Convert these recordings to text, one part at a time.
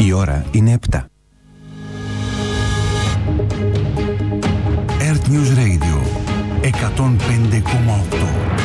Η ώρα είναι 7. Earth News Radio 105,8.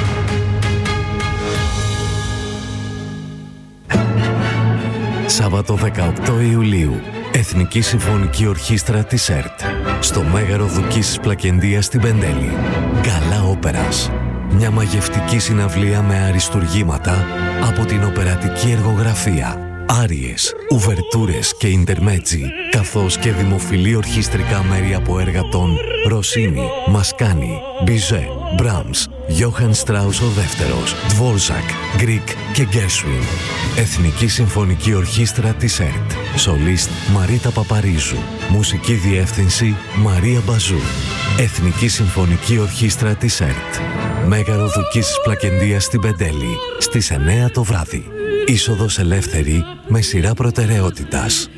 Σάββατο 18 Ιουλίου, Εθνική Συμφωνική Ορχήστρα της ΕΡΤ, στο Μέγαρο Δουκής Πλακεντίας στην Πεντέλη. Γκαλά όπερας. Μια μαγευτική συναυλία με αριστουργήματα από την οπερατική εργογραφία, άριες, ουβερτούρες και ιντερμέτζι, καθώς και δημοφιλή ορχιστρικά μέρη από έργα των Ροσίνι, Μασκάνι, Μπιζέ, Μπράμς, Γιόχαν Στράους ο Δεύτερος, Δβόρζακ, Γκρίκ και Γκέρσουιν. Εθνική Συμφωνική Ορχήστρα της ΕΡΤ. Σολίστ Μαρίτα Παπαρίζου. Μουσική διεύθυνση Μαρία Μπαζού. Εθνική Συμφωνική Ορχήστρα της ΕΡΤ. Μέγαρο Δουκής Πλακεντίας στην Πεντέλη, στις 9 το βράδυ. Είσοδος ελεύθερη με σειρά προτεραιότητας.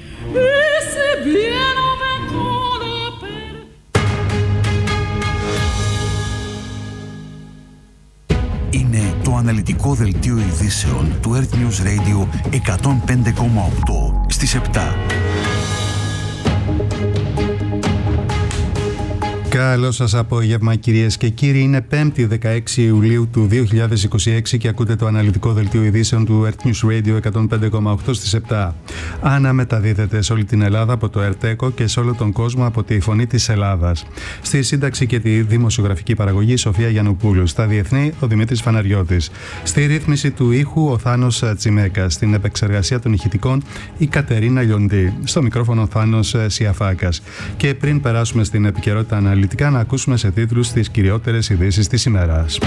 Είναι το αναλυτικό δελτίο ειδήσεων του Earth News Radio 105,8 στις 7. Καλό σας απόγευμα κυρίες και κύριοι. Είναι 5η 16 Ιουλίου του 2026 και ακούτε το αναλυτικό δελτίο ειδήσεων του Earth News Radio 105,8 στις 7. Αναμεταδίδεται σε όλη την Ελλάδα από το ΕΡΤΕΚΟ και σε όλο τον κόσμο από τη Φωνή της Ελλάδας. Στη σύνταξη και τη δημοσιογραφική παραγωγή Σοφία Γιαννοπούλου. Στα διεθνή ο Δημήτρης Φαναριώτης. Στη ρύθμιση του ήχου ο Θάνος Τσιμέκας. Στην επεξεργασία των ηχητικών η Κατερίνα Λιοντή. Στο μικρόφωνο Θάνος Σιαφάκας. Και πριν περάσουμε στην επικαιρότητα αναλυτικά, να ακούσουμε σε τίτλους τις κυριότερες ειδήσεις της ημέρας.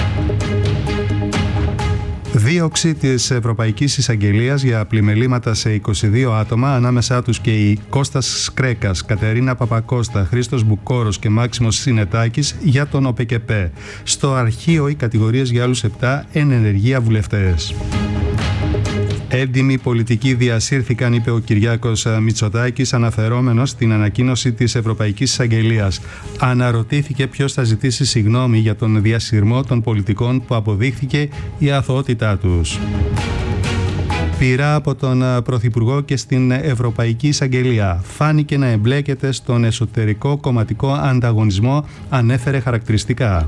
Δίωξη της Ευρωπαϊκής Εισαγγελίας για πλημελήματα σε 22 άτομα, ανάμεσά τους και οι Κώστας Σκρέκας, Κατερίνα Παπακώστα, Χρήστος Μπουκόρος και Μάξιμος Συνετάκης για τον ΟΠΕΚΕΠΕ. Στο αρχείο οι κατηγορίες για άλλους 7 εν ενεργεία βουλευτές. Έντιμοι πολιτικοί διασύρθηκαν, είπε ο Κυριάκος Μητσοτάκης, αναφερόμενος στην ανακοίνωση της Ευρωπαϊκής Εισαγγελίας. Αναρωτήθηκε ποιος θα ζητήσει συγγνώμη για τον διασυρμό των πολιτικών που αποδείχθηκε η αθωότητά τους. Πειρά από τον Πρωθυπουργό και στην Ευρωπαϊκή Εισαγγελία. Φάνηκε να εμπλέκεται στον εσωτερικό κομματικό ανταγωνισμό, ανέφερε χαρακτηριστικά.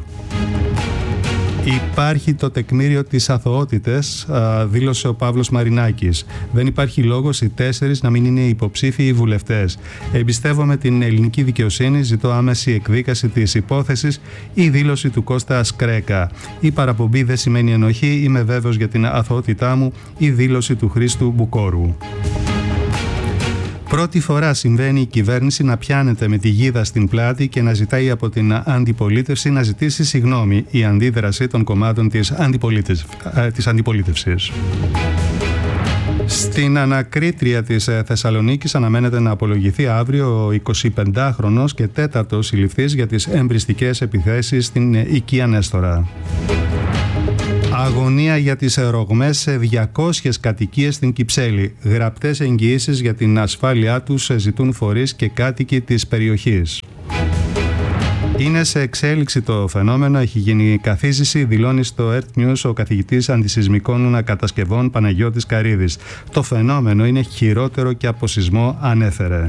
Υπάρχει το τεκμήριο της αθωότητας, δήλωσε ο Παύλος Μαρινάκης. Δεν υπάρχει λόγος οι 4 να μην είναι υποψήφιοι βουλευτές. Εμπιστεύομαι την ελληνική δικαιοσύνη, ζητώ άμεση εκδίκαση της υπόθεσης, η δήλωση του Κώστα Σκρέκα. Η παραπομπή δεν σημαίνει ενοχή, είμαι βέβαιος για την αθωότητά μου, η δήλωση του Χρήστου Μπουκόρου. Πρώτη φορά συμβαίνει η κυβέρνηση να πιάνεται με τη γίδα στην πλάτη και να ζητάει από την αντιπολίτευση να ζητήσει συγγνώμη, η αντίδραση των κομμάτων της αντιπολίτευσης. Στην ανακρίτρια της Θεσσαλονίκης αναμένεται να απολογηθεί αύριο ο 25χρονος και 4ος συλληφθής για τις εμπριστικές επιθέσεις στην οικία Νέστορα. Αγωνία για τις ρογμές σε 200 κατοικίες στην Κυψέλη. Γραπτές εγγυήσεις για την ασφάλειά τους ζητούν φορείς και κάτοικοι της περιοχής. Είναι σε εξέλιξη το φαινόμενο, έχει γίνει καθίζηση, δηλώνει στο Earth News ο καθηγητής αντισυσμικών κατασκευών Παναγιώτης Καρίδης. Το φαινόμενο είναι χειρότερο και από σεισμό, ανέφερε.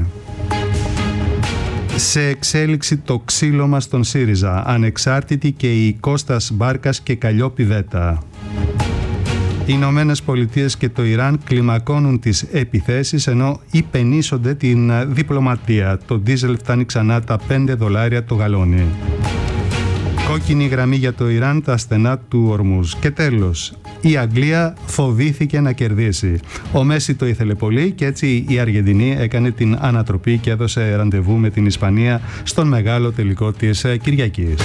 Σε εξέλιξη το ξύλωμα στον ΣΥΡΙΖΑ, ανεξάρτητη και η Κώστας Μπάρκας και Καλλιόπη Βέτα. Οι Ηνωμένες Πολιτείες και το Ιράν κλιμακώνουν τις επιθέσεις ενώ υπενήσονται την διπλωματία. Το ντίζελ φτάνει ξανά τα $5 το γαλόνι. Κόκκινη γραμμή για το Ιράν, τα στενά του Ορμούζ. Και τέλος, η Αγγλία φοβήθηκε να κερδίσει. Ο Μέση το ήθελε πολύ και έτσι η Αργεντινή έκανε την ανατροπή και έδωσε ραντεβού με την Ισπανία στον μεγάλο τελικό της Κυριακής.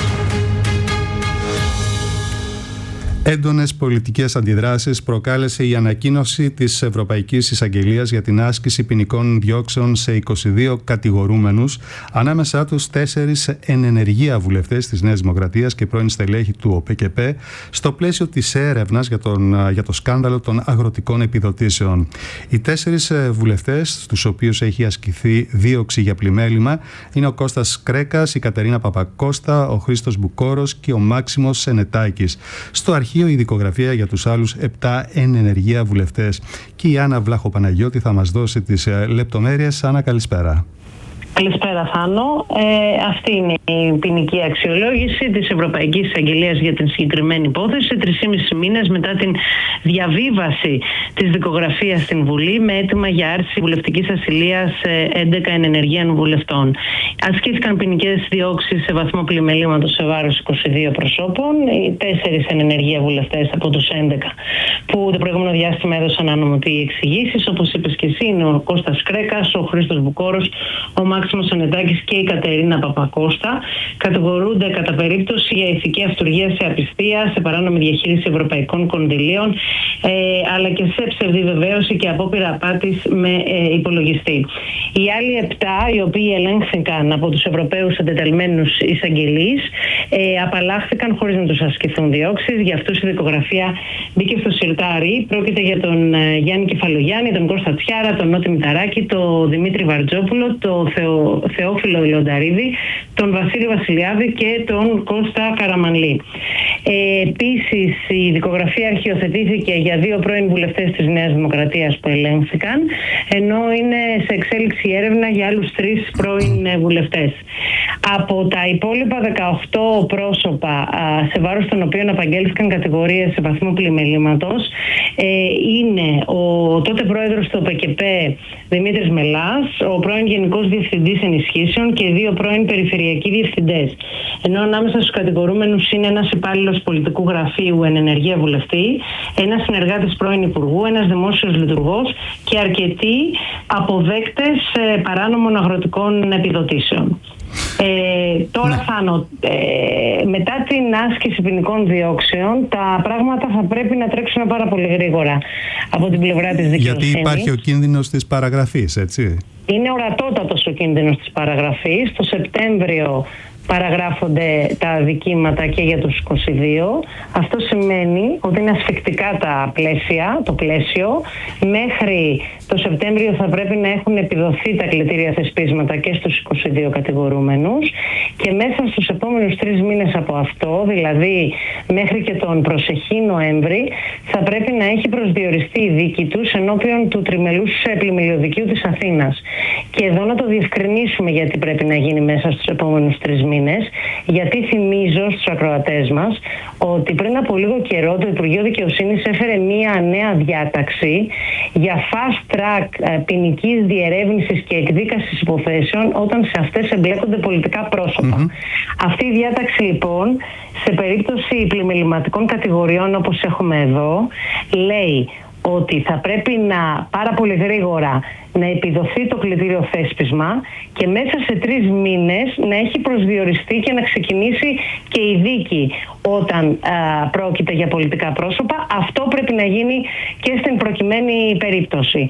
Έντονες πολιτικές αντιδράσεις προκάλεσε η ανακοίνωση της Ευρωπαϊκής Εισαγγελίας για την άσκηση ποινικών διώξεων σε 22 κατηγορούμενους, ανάμεσά τους 4 εν ενεργεία βουλευτές της Νέας Δημοκρατίας και πρώην στελέχη του ΟΠΕΚΕΠΕ, στο πλαίσιο της έρευνας για το σκάνδαλο των αγροτικών επιδοτήσεων. Οι 4 βουλευτές, στους οποίους έχει ασκηθεί δίωξη για πλημέλημα, είναι ο Κώστας Κρέκας, η Κατερίνα Παπακώστα, ο Χρήστος Μπουκόρος και ο Μάξιμος Σενετάκης. Στο αρχείο αρχείο η δικογραφία για τους άλλους 7 εν ενεργεία βουλευτές. Και η Άννα Βλάχο-Παναγιώτη θα μας δώσει τις λεπτομέρειες. Άννα, καλησπέρα. Καλησπέρα, Θάνο. Αυτή είναι η ποινική αξιολόγηση της Ευρωπαϊκής Εισαγγελίας για την συγκεκριμένη υπόθεση, 3,5 μήνες μετά την διαβίβαση της δικογραφίας στην Βουλή με αίτημα για άρση βουλευτικής ασυλίας 11 ενεργείων βουλευτών. Ασκήθηκαν ποινικές διώξεις σε βαθμό πλημελήματος σε βάρος 22 προσώπων, οι 4 ενεργεία βουλευτές από τους 11 που το προηγούμενο διάστημα έδωσαν ανομωτοί εξηγήσεις. Όπως είπες και εσύ, είναι ο Κώστας Κρέκας, ο Χρήστος Μπουκόρος, ο Μάξιμος Ανετάκης και η Κατερίνα Παπακώστα. Κατηγορούνται κατά περίπτωση για ηθική αυτουργία σε απιστία, σε παράνομη διαχείριση ευρωπαϊκών κονδυλίων, αλλά και σε ψευδή βεβαίωση και απόπειρα απάτης με υπολογιστή. Οι άλλοι 7, οι οποίοι ελέγχθηκαν από τους Ευρωπαίους εντεταλμένους εισαγγελείς, απαλλάχθηκαν χωρίς να τους ασκηθούν διώξεις. Για αυτούς η δικογραφία μπήκε στο σιρτάρι. Πρόκειται για τον Γιάννη Κεφαλογιάννη, τον Κώστα Τσιάρα, τον Νότι Μηταράκη, τον Δημήτρη Βαρτζόπουλο, τον Θεόφιλο Ηλονταρίδη, τον Βασίλη Βασιλιάδη και τον Κώστα Καραμανλή. Επίσης, η δικογραφία αρχιοθετήθηκε για 2 πρώην βουλευτές της Νέας Δημοκρατίας που ελέγχθηκαν, ενώ είναι σε εξέλιξη έρευνα για άλλους 3 πρώην βουλευτές. Από τα υπόλοιπα 18 πρόσωπα, σε βάρος των οποίων απαγγέλθηκαν κατηγορίες σε βαθμό πλημελήματος, είναι ο τότε πρόεδρος του ΟΠΕΚΕΠ Δημήτρης Μελάς, ο πρώην Γενικός Διευθυντής Ενισχύσεων και 2 πρώην Περιφερειακοί Διευθυντές. Ενώ ανάμεσα στους κατηγορούμενους είναι ένας υπάλληλος πολιτικού γραφείου εν ενεργεία βουλευτή, ένας συνεργάτης πρώην Υπουργού, ένας δημόσιος λειτουργός και αρκετοί αποδέκτες παράνομων αγροτικών επιδοτήσεων. Τώρα Θάνο, μετά την άσκηση ποινικών διώξεων, τα πράγματα θα πρέπει να τρέξουν πάρα πολύ γρήγορα από την πλευρά της δικαιοσύνης. Γιατί υπάρχει ο κίνδυνος της παραγραφής, έτσι. Είναι ορατότατος ο κίνδυνος της παραγραφής. Το Σεπτέμβριο παραγράφονται τα αδικήματα και για τους 22. Αυτό σημαίνει ότι είναι ασφικτικά το πλαίσιο. Μέχρι το Σεπτέμβριο θα πρέπει να έχουν επιδοθεί τα κλητήρια θεσπίσματα και στους 22 κατηγορούμενους και μέσα στους επόμενους 3 μήνες από αυτό, δηλαδή μέχρι και τον προσεχή Νοέμβρη, θα πρέπει να έχει προσδιοριστεί η δίκη τους ενώπιον του Τριμελούς Πλημελιωδικείου της Αθήνας. Και εδώ να το διευκρινίσουμε γιατί πρέπει να γίνει μέσα στους επόμενους 3 μήνες, γιατί θυμίζω στους ακροατές μας ότι πριν από λίγο καιρό το Υπουργείο Δικαιοσύνης έφερε μία νέα διάταξη για fast track ποινικής διερεύνησης και εκδίκασης υποθέσεων όταν σε αυτές εμπλέκονται πολιτικά πρόσωπα. Αυτή η διάταξη λοιπόν, σε περίπτωση πλημεληματικών κατηγοριών όπως έχουμε εδώ, λέει ότι θα πρέπει πάρα πολύ γρήγορα να επιδοθεί το κλητήριο θέσπισμα και μέσα σε 3 μήνες να έχει προσδιοριστεί και να ξεκινήσει και η δίκη όταν πρόκειται για πολιτικά πρόσωπα. Αυτό πρέπει να γίνει και στην προκειμένη περίπτωση.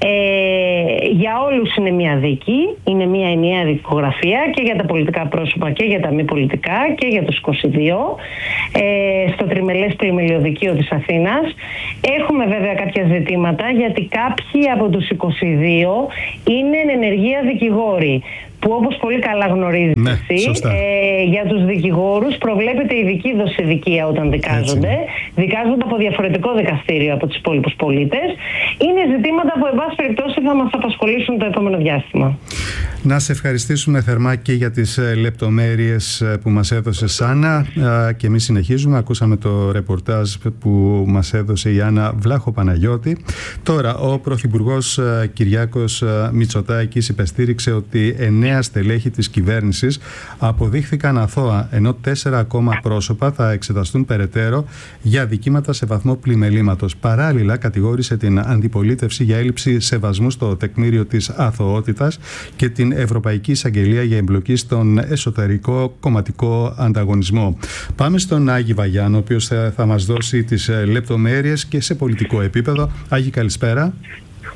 Για όλους είναι μια δίκη, είναι μια ενιαία δικογραφία και για τα πολιτικά πρόσωπα και για τα μη πολιτικά και για τους 22 στο Τριμελές Πλημελιωδικείο της Αθήνας. Έχουμε βέβαια κάποια ζητήματα γιατί κάποιοι από τους 22 είναι εν ενεργεία δικηγόροι που όπως πολύ καλά γνωρίζεις εσύ, για τους δικηγόρους προβλέπεται ειδική δοσηδικία όταν δικάζονται. Δικάζονται από διαφορετικό δικαστήριο από τους υπόλοιπους πολίτες. Είναι ζητήματα που εν πάση περιπτώσει θα μας απασχολήσουν το επόμενο διάστημα. Να σε ευχαριστήσουμε θερμά και για τις λεπτομέρειες που μας έδωσες, Άννα, και εμείς συνεχίζουμε. Ακούσαμε το ρεπορτάζ που μας έδωσε η Άννα Βλάχο-Παναγιώτη. Τώρα, ο Πρωθυπουργός Κυριάκος Μητσοτάκης υπεστήριξε ότι 9 στελέχη της κυβέρνησης αποδείχθηκαν αθώα, ενώ 4 ακόμα πρόσωπα θα εξεταστούν περαιτέρω για αδικήματα σε βαθμό πλημελήματος. Παράλληλα, κατηγόρησε την αντιπολίτευση για έλλειψη σεβασμού στο τεκμήριο της αθωότητας και την Ευρωπαϊκή Εισαγγελία για εμπλοκή στον εσωτερικό κομματικό ανταγωνισμό. Πάμε στον Άγη Βαγιάνο, ο οποίος θα μας δώσει τις λεπτομέρειες και σε πολιτικό επίπεδο. Άγη, καλησπέρα.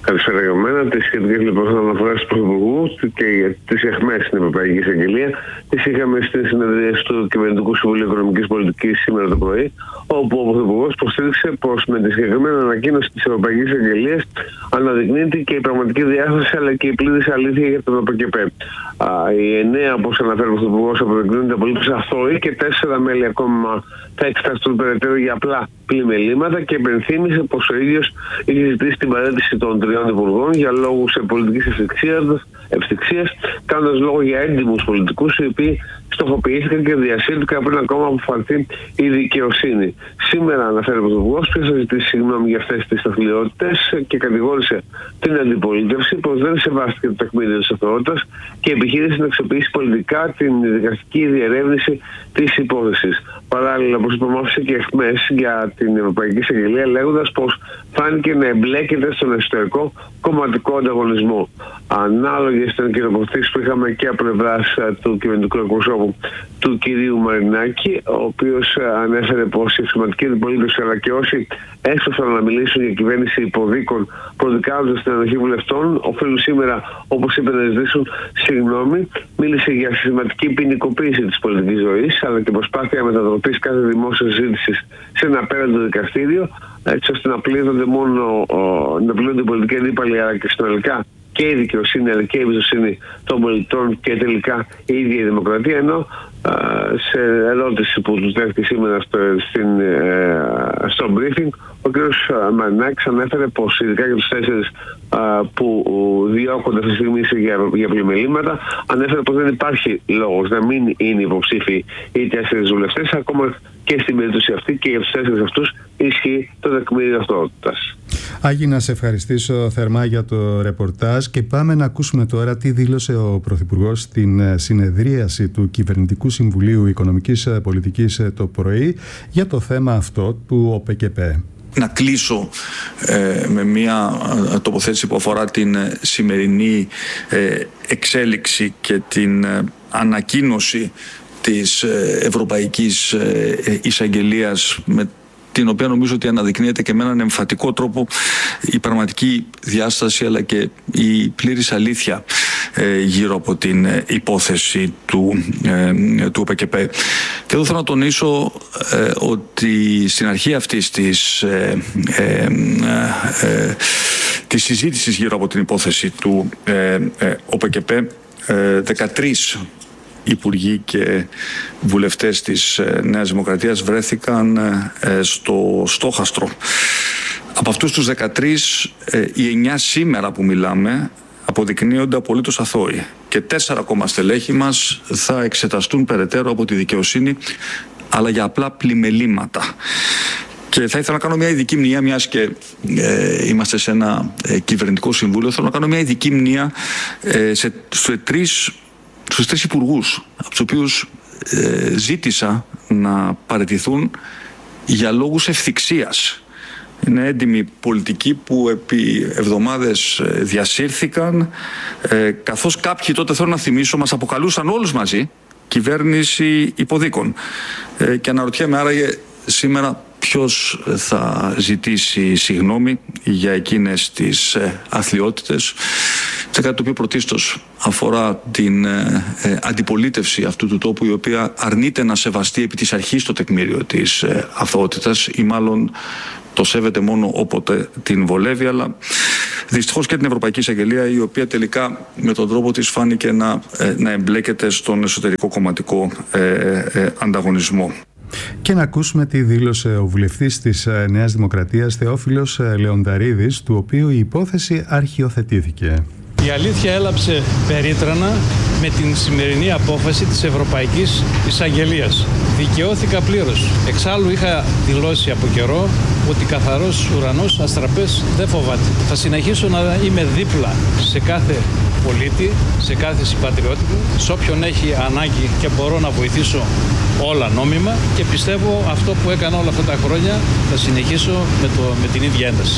Καλησπέρα για μένα. Τις σχετικές λοιπόν αναφορές του Πρωθυπουργού και τις αιχμές στην Ευρωπαϊκή Εισαγγελία τις είχαμε στην συνεδρίαση του Κυβερνητικού Συμβουλίου Οικονομικής Πολιτικής σήμερα το πρωί, όπου ο Πρωθυπουργός υποστήριξε πως με τη συγκεκριμένη ανακοίνωση της Ευρωπαϊκής Εισαγγελίας αναδεικνύεται και η πραγματική διάσταση αλλά και η πλήρης αλήθεια για τον ΟΠΚΠ. Οι 9, όπως αναφέρει ο Πρωθυπουργός, αποδεικνύονται απολύτως αθώοι και 4 μέλη ακόμα θα εξεταστούν περαιτέρω για απλά πλημελήματα και επενθύμησε πως ο ίδιος είχε ζητήσει την παραίτηση των 3 υπουργών για λόγους πολιτικής ευθυξίας, κάνοντας λόγο για έντιμους πολιτικούς οι οποίοι στοχοποιήθηκαν και διασύρθηκαν πριν ακόμα αποφανθεί η δικαιοσύνη. Σήμερα, αναφέρει ο Πρωθυπουργός, ποιος θα ζητήσει συγγνώμη για αυτές τις ταχυλλιότητες και κατηγόρησε την αντιπολίτευση πως δεν σεβάστηκε το τεκμήριο της αθωότητας και επιχείρησε να αξιοποιήσει πολιτικά την δικαστική διερεύνηση της υπόθεσης. Παράλληλα, όπως είπαμε, άφησε και αιχμές για την Ευρωπαϊκή Εισαγγελία, λέγοντας πως φάνηκε να εμπλέκεται στον εσωτερικό κομματικό ανταγωνισμό. Ανάλογες ήταν και τοποθετήσεις που είχαμε και από πλευράς του κυβερνητικού εκπροσώπου του κυρίου Μαρινάκη, ο οποίος ανέφερε πως η εξωματική αντιπολίτευση αλλά και όσοι έσπασαν να μιλήσουν για κυβέρνηση υποδίκων προδικάζοντας την ανοχή βουλευτών, οφείλουν σήμερα, όπως είπε, να ζητήσουν συγγνώμη. Μίλησε για συστηματική ποινικοποίηση της πολιτικής ζωής αλλά και προσπάθεια μετατροπής κάθε δημόσιας συζήτησης σε ένα απέραντο δικαστήριο, έτσι ώστε να πλήττονται μόνο να πλήττονται οι πολιτικοί αντίπαλοι αλλά και συνολικά και η δικαιοσύνη αλλά και η εμπιστοσύνη των πολιτών και τελικά η ίδια η δημοκρατία. Ενώ σε ερώτηση που του δέχτηκε σήμερα στο briefing, ο κ. Μαρινάκης ανέφερε πως ειδικά για τους 4 που διώκονται αυτή τη στιγμή για πλημελήματα, ανέφερε πως δεν υπάρχει λόγος να μην είναι υποψήφοι οι 4 βουλευτές, ακόμα και στην περίπτωση αυτή και για τους 4 αυτούς ισχύει το τεκμήριο αθωότητας. Άγη, να σε ευχαριστήσω θερμά για το ρεπορτάζ και πάμε να ακούσουμε τώρα τι δήλωσε ο Πρωθυπουργός στην συνεδρίαση του Κυβερνητικού Συμβουλίου Οικονομικής Πολιτικής το πρωί για το θέμα αυτό του ΟΠΚΠ. Να κλείσω με μια τοποθέτηση που αφορά την σημερινή εξέλιξη και την ανακοίνωση της Ευρωπαϊκής Εισαγγελίας, με την οποία νομίζω ότι αναδεικνύεται και με έναν εμφατικό τρόπο η πραγματική διάσταση αλλά και η πλήρης αλήθεια γύρω από την υπόθεση του ΟΠΚΠ. Και εδώ θέλω να τονίσω ότι στην αρχή αυτής της συζήτησης γύρω από την υπόθεση του ΟΠΚΠ, 13 υπουργοί και βουλευτές της Νέας Δημοκρατίας βρέθηκαν στο στόχαστρο. Από αυτούς τους 13, οι 9 σήμερα που μιλάμε αποδεικνύονται απολύτως αθώοι και 4 ακόμα στελέχη μας θα εξεταστούν περαιτέρω από τη δικαιοσύνη, αλλά για απλά πλημελήματα. Και θα ήθελα να κάνω μια ειδική μνήμα, μιας και είμαστε σε ένα κυβερνητικό συμβούλιο, θέλω να κάνω μια ειδική μνήμα στους 3 υπουργούς, από τους οποίους ζήτησα να παραιτηθούν για λόγους ευθυξίας. Είναι έντιμοι πολιτικοί που επί εβδομάδες διασύρθηκαν, καθώς κάποιοι, τότε θέλω να θυμίσω, μας αποκαλούσαν όλους μαζί κυβέρνηση υποδίκων. Και αναρωτιέμαι άραγε σήμερα ποιος θα ζητήσει συγγνώμη για εκείνες τις αθλιότητες. Σε κάτι το οποίο πρωτίστως αφορά την αντιπολίτευση αυτού του τόπου, η οποία αρνείται να σεβαστεί επί της αρχής το τεκμήριο της αθωότητας ή μάλλον το σέβεται μόνο όποτε την βολεύει, αλλά δυστυχώς και την Ευρωπαϊκή Εισαγγελία, η οποία τελικά με τον τρόπο της φάνηκε να εμπλέκεται στον εσωτερικό κομματικό ανταγωνισμό. Και να ακούσουμε τι δήλωσε ο βουλευτής της Νέας Δημοκρατίας Θεόφιλος Λεονταρίδης, του οποίου η υπόθεση αρχιοθετήθηκε. Η αλήθεια έλαψε περίτρανα με την σημερινή απόφαση της Ευρωπαϊκής Εισαγγελίας. Δικαιώθηκα πλήρως. Εξάλλου είχα δηλώσει από καιρό ότι καθαρός ουρανός αστραπές δεν φοβάται. Θα συνεχίσω να είμαι δίπλα σε κάθε πολίτη, σε κάθε συμπατριώτη μου, σε όποιον έχει ανάγκη και μπορώ να βοηθήσω όλα νόμιμα, και πιστεύω αυτό που έκανα όλα αυτά τα χρόνια θα συνεχίσω με την ίδια ένταση.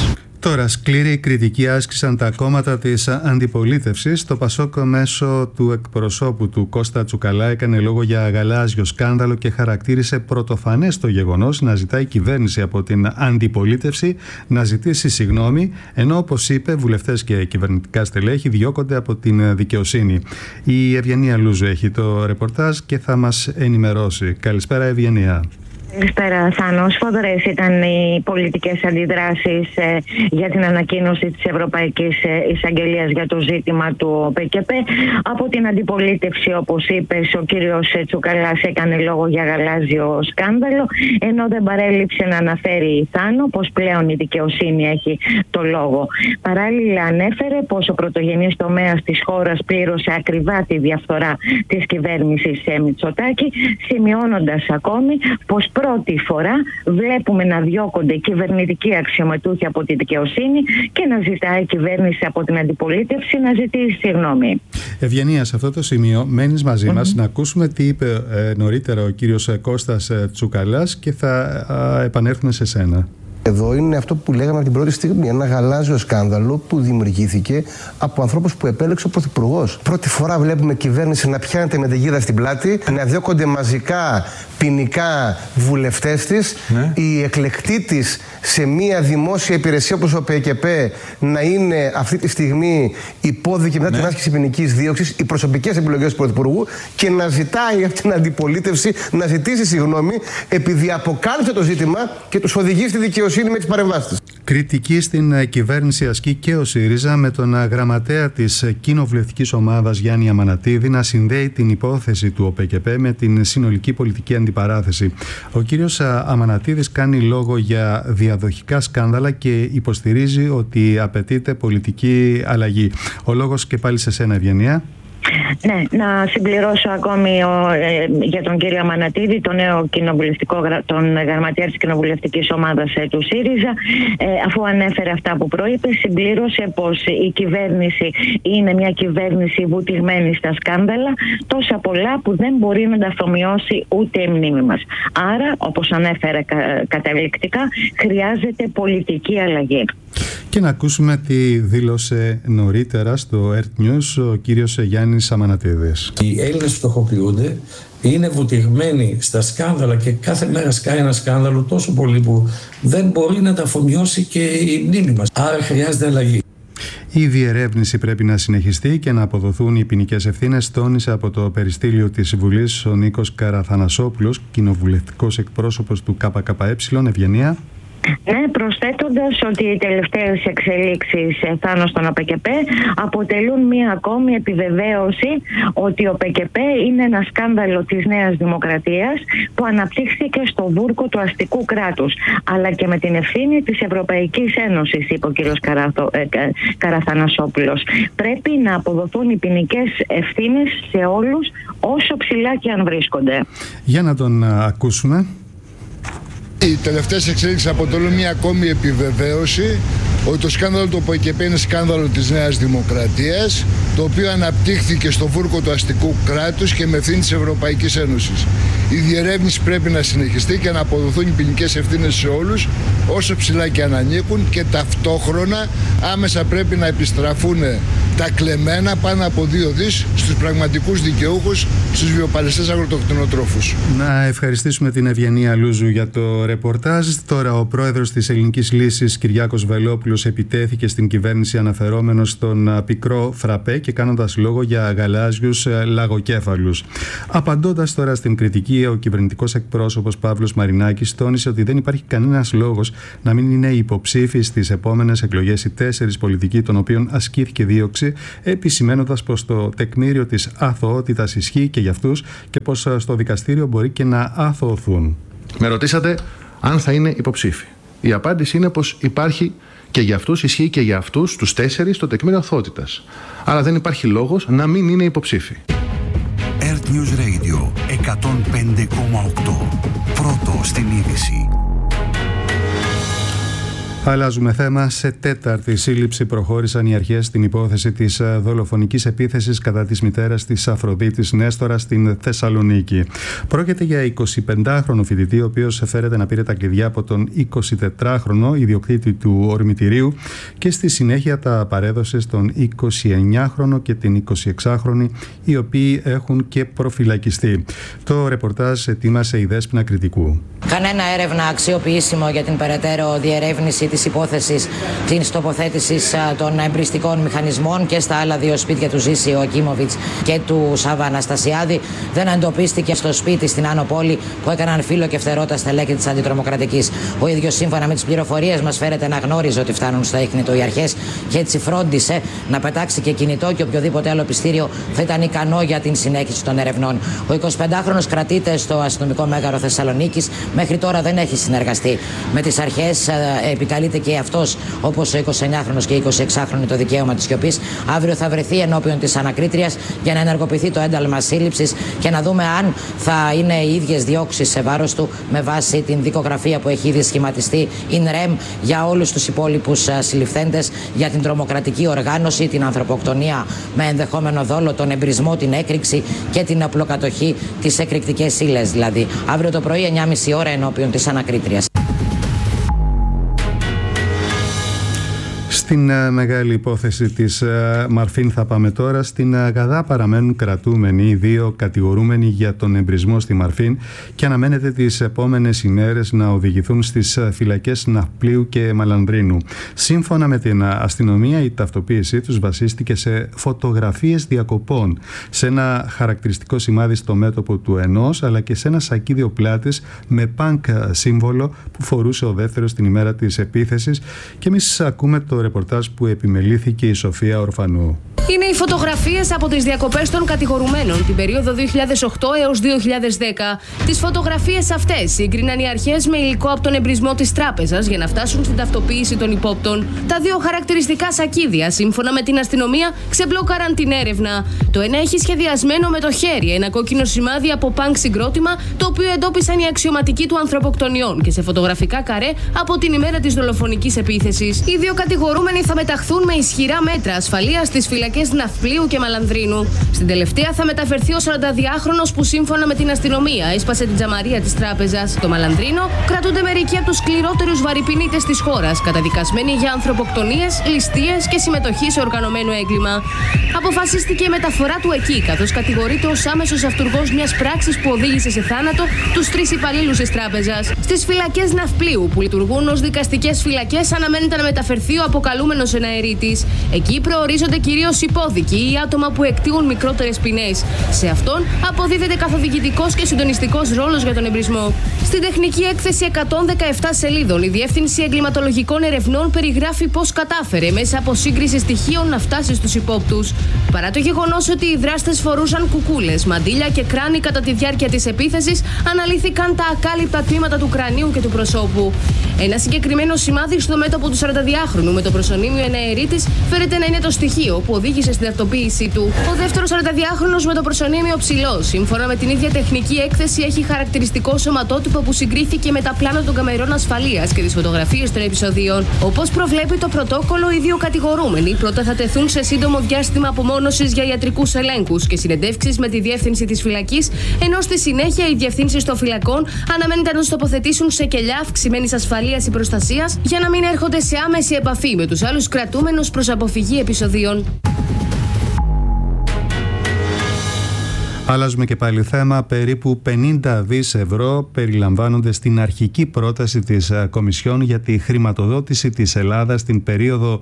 Τώρα, σκληρή κριτική άσκησαν τα κόμματα της αντιπολίτευσης. Το ΠΑΣΟΚ μέσω του εκπροσώπου του Κώστα Τσουκαλά έκανε λόγο για γαλάζιο σκάνδαλο και χαρακτήρισε πρωτοφανές το γεγονός να ζητάει η κυβέρνηση από την αντιπολίτευση να ζητήσει συγγνώμη, ενώ όπως είπε, βουλευτές και κυβερνητικά στελέχη διώκονται από την δικαιοσύνη. Η Ευγενία Λούζου έχει το ρεπορτάζ και θα μας ενημερώσει. Καλησπέρα, Ευγενία. Καλησπέρα, Θάνο. Σφοδρές ήταν οι πολιτικές αντιδράσεις για την ανακοίνωση της Ευρωπαϊκής Εισαγγελίας για το ζήτημα του ΠΚΠ. Από την αντιπολίτευση, όπως είπες, ο κύριος Τσουκαλάς έκανε λόγο για γαλάζιο σκάνδαλο, ενώ δεν παρέλειψε να αναφέρει, Θάνο, πως πλέον η δικαιοσύνη έχει το λόγο. Παράλληλα, ανέφερε πως ο πρωτογενής τομέας της χώρας πλήρωσε ακριβά τη διαφθορά της κυβέρνησης Μητσοτάκη, σημειώνοντας ακόμη πως πρώτη φορά βλέπουμε να διώκονται κυβερνητικοί αξιωματούχοι από τη δικαιοσύνη και να ζητάει η κυβέρνηση από την αντιπολίτευση να ζητήσει συγγνώμη. Ευγενία, σε αυτό το σημείο μένεις μαζί μας να ακούσουμε τι είπε νωρίτερα ο κύριος Κώστας Τσουκαλάς και θα επανέλθουμε σε σένα. Εδώ είναι αυτό που λέγαμε από την πρώτη στιγμή. Ένα γαλάζιο σκάνδαλο που δημιουργήθηκε από ανθρώπους που επέλεξε ο Πρωθυπουργός. Πρώτη φορά βλέπουμε κυβέρνηση να πιάνεται με την γίδα στην πλάτη, να διώκονται μαζικά ποινικά βουλευτές της, η εκλεκτή της σε μια δημόσια υπηρεσία όπως ο ΠΚΠ να είναι αυτή τη στιγμή υπόδικη μετά την άσκηση ποινικής δίωξης, οι προσωπικές επιλογές του Πρωθυπουργού, και να ζητάει από την αντιπολίτευση να ζητήσει συγγνώμη επειδή αποκάλυψε το ζήτημα και τους οδηγεί στη δικαιοσύνη με τις παρεμβάσεις της. Κριτική στην κυβέρνηση ασκεί και ο ΣΥΡΙΖΑ, με τον γραμματέα της κοινοβουλευτικής ομάδας Γιάννη Αμανατίδη να συνδέει την υπόθεση του ΟΠΚΠ με την συνολική πολιτική αντιπαράθεση. Ο κύριος Αμανατίδης κάνει λόγο για διαδοχικά σκάνδαλα και υποστηρίζει ότι απαιτείται πολιτική αλλαγή. Ο λόγος και πάλι σε σένα, Ευγενία. Ναι, να συμπληρώσω ακόμη για τον κύριο Αμανατίδη, τον γραμματέα της κοινοβουλευτικής ομάδας του ΣΥΡΙΖΑ, αφού ανέφερε αυτά που προείπε, συμπλήρωσε πως η κυβέρνηση είναι μια κυβέρνηση βουτυγμένη στα σκάνδαλα, τόσα πολλά που δεν μπορεί να τα αφομοιώσει ούτε η μνήμη μας. Άρα, όπως ανέφερε καταληκτικά, χρειάζεται πολιτική αλλαγή. Και να ακούσουμε τι δήλωσε νωρίτερα στο Earth News ο κύριος Γιάννης Αμανατίδης. Οι Έλληνες φτωχοποιούνται, είναι βουτυγμένοι στα σκάνδαλα και κάθε μέρα σκάει ένα σκάνδαλο τόσο πολύ που δεν μπορεί να τα αφομοιώσει και η μνήμη μας. Άρα χρειάζεται αλλαγή. Η διερεύνηση πρέπει να συνεχιστεί και να αποδοθούν οι ποινικές ευθύνες, τόνισε από το περιστήλιο της Βουλής ο Νίκος Καραθανασόπουλος, κοινοβουλευτικός εκπρόσωπος του ΚΚΕ. Ευγενία. Ναι, προσθέτοντας ότι οι τελευταίες εξελίξεις πάνω στον ΟΠΚΠ αποτελούν μία ακόμη επιβεβαίωση ότι ο ΠΚΠ είναι ένα σκάνδαλο της Νέας Δημοκρατίας που αναπτύχθηκε στο βούρκο του αστικού κράτους, αλλά και με την ευθύνη της Ευρωπαϊκής Ένωσης, είπε ο κ. Καραθανασόπουλος. Πρέπει να αποδοθούν οι ποινικές ευθύνες σε όλους, όσο ψηλά και αν βρίσκονται. Για να τον ακούσουμε. Οι τελευταίες εξέλιξεις αποτελούν μια ακόμη επιβεβαίωση ότι το σκάνδαλο του ΟΠΚΠ είναι σκάνδαλο της Νέας Δημοκρατίας, το οποίο αναπτύχθηκε στο βούρκο του αστικού κράτους και με ευθύνη της Ευρωπαϊκής Ένωσης. Η διερεύνηση πρέπει να συνεχιστεί και να αποδοθούν οι ποινικές ευθύνες σε όλους, όσο ψηλά και αν ανήκουν, και ταυτόχρονα άμεσα πρέπει να επιστραφούν τα κλεμμένα πάνω από 2 δις στους πραγματικούς δικαιούχους, στους βιοπαλαιστές αγροτοκτηνοτρόφους. Να ευχαριστήσουμε την Ευγενία Λούζου για το ρεπορτάζ. Τώρα ο πρόεδρος της Ελληνικής Λύσης, Κυριάκος Βελόπουλος, επιτέθηκε στην κυβέρνηση αναφερόμενος στον πικρό φραπέ και κάνοντας λόγο για γαλάζιους λαγοκέφαλους. Απαντώντας τώρα στην κριτική, ο κυβερνητικός εκπρόσωπος Παύλος Μαρινάκης τόνισε ότι δεν υπάρχει κανένας λόγος να μην είναι υποψήφιοι στις επόμενες εκλογές οι 4 πολιτικοί των οποίων ασκήθηκε δίωξη, επισημένοντας πως το τεκμήριο της αθωότητας ισχύει και για αυτούς και πως στο δικαστήριο μπορεί και να αθωωθούν. Με ρωτήσατε αν θα είναι υποψήφοι. Η απάντηση είναι πως υπάρχει και για αυτούς, ισχύει και για αυτούς τους 4 το τεκμήριο αθωότητας. Άρα δεν υπάρχει λόγος να μην είναι υποψήφοι. Earth News Radio 105,8. Πρώτο στην είδηση. Αλλάζουμε θέμα. Σε τέταρτη σύλληψη προχώρησαν οι αρχές στην υπόθεση της δολοφονικής επίθεσης κατά της μητέρας της Αφροδίτης Νέστορα στην Θεσσαλονίκη. Πρόκειται για 25χρονο φοιτητή, ο οποίος φέρεται να πήρε τα κλειδιά από τον 24χρονο ιδιοκτήτη του ορμητηρίου και στη συνέχεια τα παρέδωσε στον 29χρονο και την 26χρονη, οι οποίοι έχουν και προφυλακιστεί. Το ρεπορτάζ ετοίμασε η Δέσποινα Κρητικού. Κανένα έρευνα αξιοποιήσιμο για την περαιτέρω διερεύνηση της υπόθεσης της τοποθέτησης των εμπριστικών μηχανισμών και στα άλλα δύο σπίτια του Ζήση Ιωακίμοβιτς και του Σάβα Αναστασιάδη δεν εντοπίστηκε στο σπίτι στην Άνω Πόλη που έκαναν φύλλο και φτερό τα στελέχη της αντιτρομοκρατικής. Ο ίδιος, σύμφωνα με τις πληροφορίες μας, φέρεται να γνώριζε ότι φτάνουν στα ίχνη του οι αρχές και έτσι φρόντισε να πετάξει και κινητό και οποιοδήποτε άλλο πιστήριο θα ήταν ικανό για την συνέχιση των ερευνών. Ο 25χρονος κρατείται στο αστυνομικό μέγαρο Θεσσαλονίκης. Μέχρι τώρα δεν έχει συνεργαστεί με τις αρχές. Επικαλείται και αυτός, όπως ο 29χρονος και η 26χρονη, το δικαίωμα της σιωπής. Αύριο θα βρεθεί ενώπιον της ανακρίτριας για να ενεργοποιηθεί το ένταλμα σύλληψης και να δούμε αν θα είναι οι ίδιες διώξεις σε βάρος του με βάση την δικογραφία που έχει ήδη σχηματιστεί in rem για όλους τους υπόλοιπους συλληφθέντες για την τρομοκρατική οργάνωση, την ανθρωποκτονία με ενδεχόμενο δόλο, τον εμπρισμό, την έκρηξη και την απλοκατοχή, τις εκρηκτικές ύλες δηλαδή. Αύριο το πρωί 9.30 ώρα ενώπιον της ανακρίτριας. Στην μεγάλη υπόθεση της Μαρφίν θα πάμε τώρα. Στην Γαδά παραμένουν κρατούμενοι οι δύο κατηγορούμενοι για τον εμπρισμό στη Μαρφίν και αναμένεται τις επόμενες ημέρες να οδηγηθούν στις φυλακές Ναυπλίου και Μαλανδρίνου. Σύμφωνα με την αστυνομία, η ταυτοποίησή τους βασίστηκε σε φωτογραφίες διακοπών, σε ένα χαρακτηριστικό σημάδι στο μέτωπο του ενός, αλλά και σε ένα σακίδιο πλάτης με πανκ σύμβολο που φορούσε ο δεύτερος την ημέρα της επίθεσης. Και εμείς ακούμε το ρεπορτάζ που επιμελήθηκε η Σοφία Ορφανού. Είναι οι φωτογραφίες από τις διακοπές των κατηγορουμένων την περίοδο 2008 έως 2010. Τις φωτογραφίες αυτές σύγκριναν οι αρχές με υλικό από τον εμπρισμό της τράπεζας για να φτάσουν στην ταυτοποίηση των υπόπτων. Τα δύο χαρακτηριστικά σακίδια, σύμφωνα με την αστυνομία, ξεμπλόκαραν την έρευνα. Το ένα έχει σχεδιασμένο με το χέρι ένα κόκκινο σημάδι από πανκ συγκρότημα, το οποίο εντόπισαν οι αξιωματικοί του ανθρωποκτονιών και σε φωτογραφικά καρέ από την ημέρα της δολοφονικής επίθεσης. Οι δύο κατηγορούμενοι θα μεταχθούν με ισχυρά μέτρα ασφαλείας στις φυλακές Ναυπλίου και Μαλανδρίνου. Στην τελευταία θα μεταφερθεί ο 42χρονος που, σύμφωνα με την αστυνομία, έσπασε την τζαμαρία της τράπεζας. Στο Μαλανδρίνο κρατούνται μερικοί από τους σκληρότερους βαρυπινίτες της χώρας, καταδικασμένοι για ανθρωποκτονίες, ληστείες και συμμετοχή σε οργανωμένο έγκλημα. Αποφασίστηκε η μεταφορά του εκεί, καθώς κατηγορείται ως άμεσος αυτουργός μιας πράξης που οδήγησε σε θάνατο τους 3 υπαλλήλους της τράπεζας. Στις φυλακές Ναυπλίου, που λειτουργούν ως δικαστικές φυλακές, αναμένεται να μεταφερθεί ο αποκαλούμενος εναερίτης. Εκεί προορίζονται κυρίως υπόδικοι ή άτομα που εκτείουν μικρότερες ποινές. Σε αυτόν αποδίδεται καθοδηγητικός και συντονιστικός ρόλος για τον εμπρισμό. Στην τεχνική έκθεση 117 σελίδων, η Διεύθυνση Εγκληματολογικών Ερευνών περιγράφει πώς κατάφερε μέσα από σύγκριση στοιχείων να φτάσει στους υπόπτους. Παρά το γεγονός ότι οι δράστες φορούσαν κουκούλες, μαντίλια και κράνη κατά τη διάρκεια της επίθεσης, αναλύθηκαν τα ακάλυπτα τμήματα του κρανίου και του προσώπου. Ένα συγκεκριμένο σημάδι στο μέτωπο του 42χρονου με το προσωνύμιο εναερίτης φέρεται να είναι το στοιχείο που οδήγησε στην ταυτοποίησή του. Ο δεύτερος 42χρονος με το προσωνύμιο ψηλό, σύμφωνα με την ίδια τεχνική έκθεση, έχει χαρακτηριστικό σωματότυπο που συγκρίθηκε με τα πλάνα των καμερών ασφαλείας και τις φωτογραφίες των επεισοδίων. Όπως προβλέπει το πρωτόκολλο, οι δύο κατηγορούμενοι πρώτα θα τεθούν σε σύντομο διάστημα απομόνωσης για ιατρικούς ελέγχους και συνεντεύξεις με τη διεύθυνση της φυλακής, ενώ στη συνέχεια οι διευθύνσεις των φυλακών αναμένεται να τους τοποθετήσουν σε κελιά αυξημένης ασφαλείας ή προστασίας για να μην έρχονται σε άμεση επαφή με τους άλλους κρατούμενους προς αποφυγή επεισοδίων. Αλλάζουμε και πάλι θέμα. Περίπου 50 δις ευρώ περιλαμβάνονται στην αρχική πρόταση της Κομισιόν για τη χρηματοδότηση της Ελλάδας στην περίοδο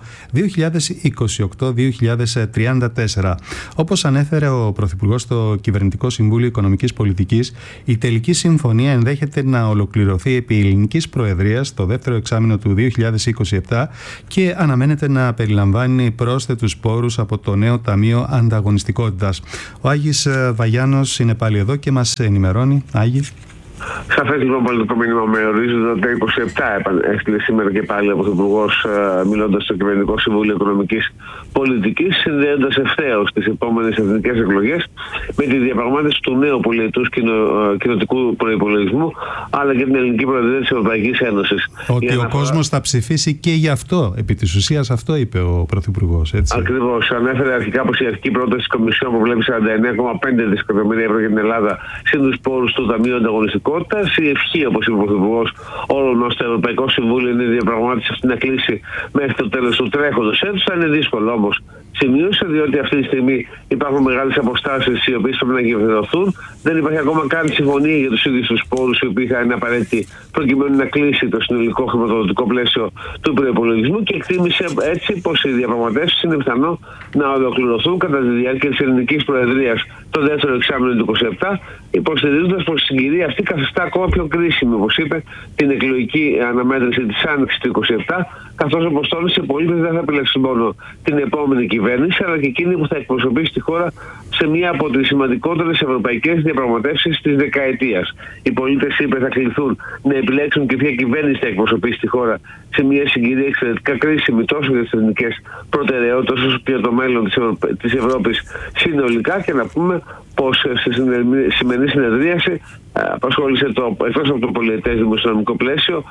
2028-2034. Όπως ανέφερε ο Πρωθυπουργός στο Κυβερνητικό Συμβούλιο Οικονομικής Πολιτικής, η τελική συμφωνία ενδέχεται να ολοκληρωθεί επί ελληνικής προεδρίας το δεύτερο εξάμηνο του 2027 και αναμένεται να περιλαμβάνει πρόσθετους πόρους από το νέο Ταμείο Ανταγωνιστικότητας. Ο Άγης Βαγιάνος είναι πάλι εδώ και μας ενημερώνει. Άγη. Σαφές λοιπόν πολιτικό μήνυμα με ορίζοντα τα 27 έστειλε σήμερα και πάλι ο Πρωθυπουργός, μιλώντας στο Κυβερνητικό Συμβούλιο Οικονομικής Πολιτικής, συνδέοντας ευθέως τις επόμενες εθνικές εκλογές με τη διαπραγμάτευση του νέου πολυετούς κοινοτικού προϋπολογισμού, αλλά και την ελληνική προεδρία της Ευρωπαϊκής Ένωσης. Ότι ο κόσμος θα ψηφίσει και γι' αυτό. Επί της ουσίας αυτό είπε ο Πρωθυπουργός. Ακριβώς. Ανέφερε αρχικά πως η αρχική πρόταση της Κομισιόν που βλέπει 49,5 δισεκατομμύρια ευρώ για την Ελλάδα συν τους πόρους του Ταμείου Ανταγωνιστικότητας. Η ευχή, όπως είπε ο Πρωθυπουργός, όλων μας στο Ευρωπαϊκό Συμβούλιο είναι η διαπραγμάτευση αυτή να κλείσει μέχρι το τέλος του τρέχοντος έτους. Θα είναι δύσκολο όμως, σημείωσε, διότι αυτή τη στιγμή υπάρχουν μεγάλες αποστάσεις οι οποίες πρέπει να γεφυρωθούν. Δεν υπάρχει ακόμα καν συμφωνία για τους ίδιους τους πόρους, οι οποίοι θα είναι απαραίτητοι προκειμένου να κλείσει το συνολικό χρηματοδοτικό πλαίσιο του προϋπολογισμού, και εκτίμησε έτσι πως οι διαπραγματεύσεις είναι πιθανό να ολοκληρωθούν κατά τη διάρκεια της ελληνικής προεδρίας το δεύτερο εξάμηνο του 2027, υποστηρίζοντας πως η συγκυρία αυτή καθιστά ακόμα πιο κρίσιμη, όπως είπε, την εκλογική αναμέτρηση της άνοιξης του 2027, καθώς όπως τόνισε, οι πολίτες δεν θα επιλέξουν μόνο την επόμενη κυβέρνηση, αλλά και εκείνη που θα εκπροσωπήσει τη χώρα σε μία από τις σημαντικότερες ευρωπαϊκές διαπραγματεύσεις της δεκαετίας. Οι πολίτες, είπε, θα κληθούν να επιλέξουν και ποια κυβέρνηση θα εκπροσωπήσει τη χώρα σε μια συγκυρία εξαιρετικά κρίσιμη τόσο για τις εθνικές προτεραιότητες όσο και για το μέλλον της Ευρώπης συνολικά. Και να πούμε πως στη σημερινή συνεδρίαση απασχόλησε εκτός από το πολυετές δημοσιονομικό πλαίσιο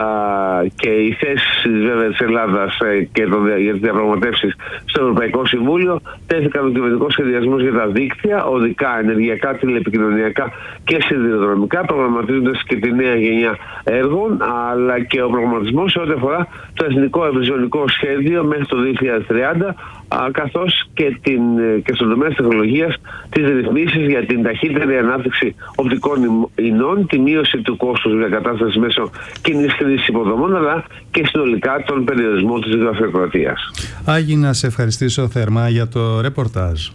και οι θέσεις βέβαια της Ελλάδας και για τις διαπραγματεύσεις στο Ευρωπαϊκό Συμβούλιο. Τέθηκαν ο κυβερνητικός σχεδιασμός για τα δίκτυα, οδικά, ενεργειακά, τηλεπικοινωνιακά και σιδηροδρομικά, προγραμματίζοντας και τη νέα γενιά έργων, αλλά και ο προγραμματισμός σε ό,τι αφορά το εθνικό ευρυζωνικό σχέδιο μέχρι το 2030, καθώς και στον τομέα της τεχνολογίας, τις ρυθμίσεις για την ταχύτερη ανάπτυξη οπτικών ινών, τη μείωση του κόστους διακατάστασης μέσω κοινής χρήσης υποδομών, αλλά και συνολικά τον περιορισμό της γραφειοκρατίας. Άγη, να σε ευχαριστήσω θερμά για το ρεπορτάζ.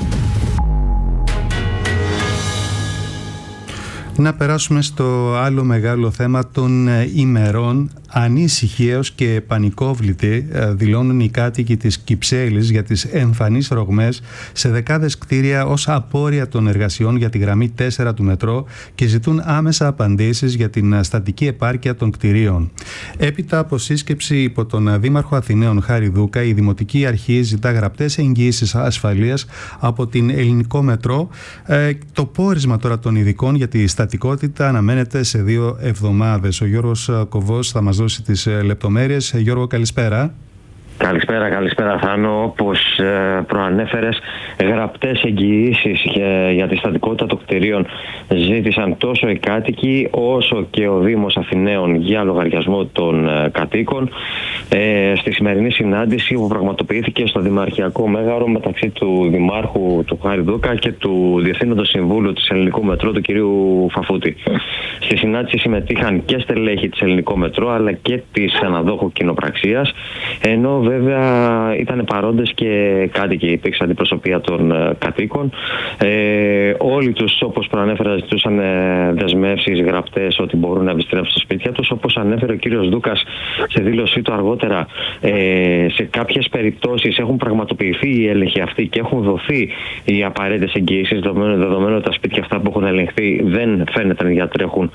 Να περάσουμε στο άλλο μεγάλο θέμα των ημερών. Ανήσυχοι έως και πανικόβλητοι δηλώνουν οι κάτοικοι της Κυψέλης για τις εμφανείς ρογμές σε δεκάδες κτίρια ως απόρρια των εργασιών για τη γραμμή 4 του μετρό και ζητούν άμεσα απαντήσεις για την στατική επάρκεια των κτιρίων. Έπειτα από σύσκεψη υπό τον Δήμαρχο Αθηναίων Χάρη Δούκα, η Δημοτική Αρχή ζητά γραπτές εγγυήσεις ασφαλείας από την Ελληνικό Μετρό. Το πόρισμα τώρα των ειδικών για τη στατικότητα αναμένεται σε 2 εβδομάδες. Ο Γιώργος Κοβός θα μας δώσει τις λεπτομέρειες. Γιώργο, καλησπέρα. Καλησπέρα Θάνο. Όπως προανέφερες, γραπτές εγγυήσεις για τη στατικότητα των κτηρίων ζήτησαν τόσο οι κάτοικοι όσο και ο Δήμος Αθηναίων για λογαριασμό των κατοίκων στη σημερινή συνάντηση που πραγματοποιήθηκε στο Δημαρχιακό Μέγαρο μεταξύ του Δημάρχου του Χάρη Δούκα και του Διευθύνοντος Συμβούλου της Ελληνικού Μετρό, του κυρίου Φαφούτη. Στη συνάντηση συμμετείχαν και στελέχη της Ελληνικού Μετρό αλλά και της αναδόχου κοινοπραξίας, ενώ βέβαια ήταν παρόντες και κάτοικοι, υπήρξε αντιπροσωπεία των κατοίκων. Όλοι τους, όπως προανέφερα, ζητούσαν δεσμεύσεις γραπτές ότι μπορούν να επιστρέψουν στα σπίτια τους. Όπως ανέφερε ο κύριος Δούκας σε δήλωσή του αργότερα, σε κάποιες περιπτώσεις έχουν πραγματοποιηθεί οι έλεγχοι αυτοί και έχουν δοθεί οι απαραίτητες εγγυήσεις, δεδομένου ότι τα σπίτια αυτά που έχουν ελεγχθεί δεν φαίνεται να διατρέχουν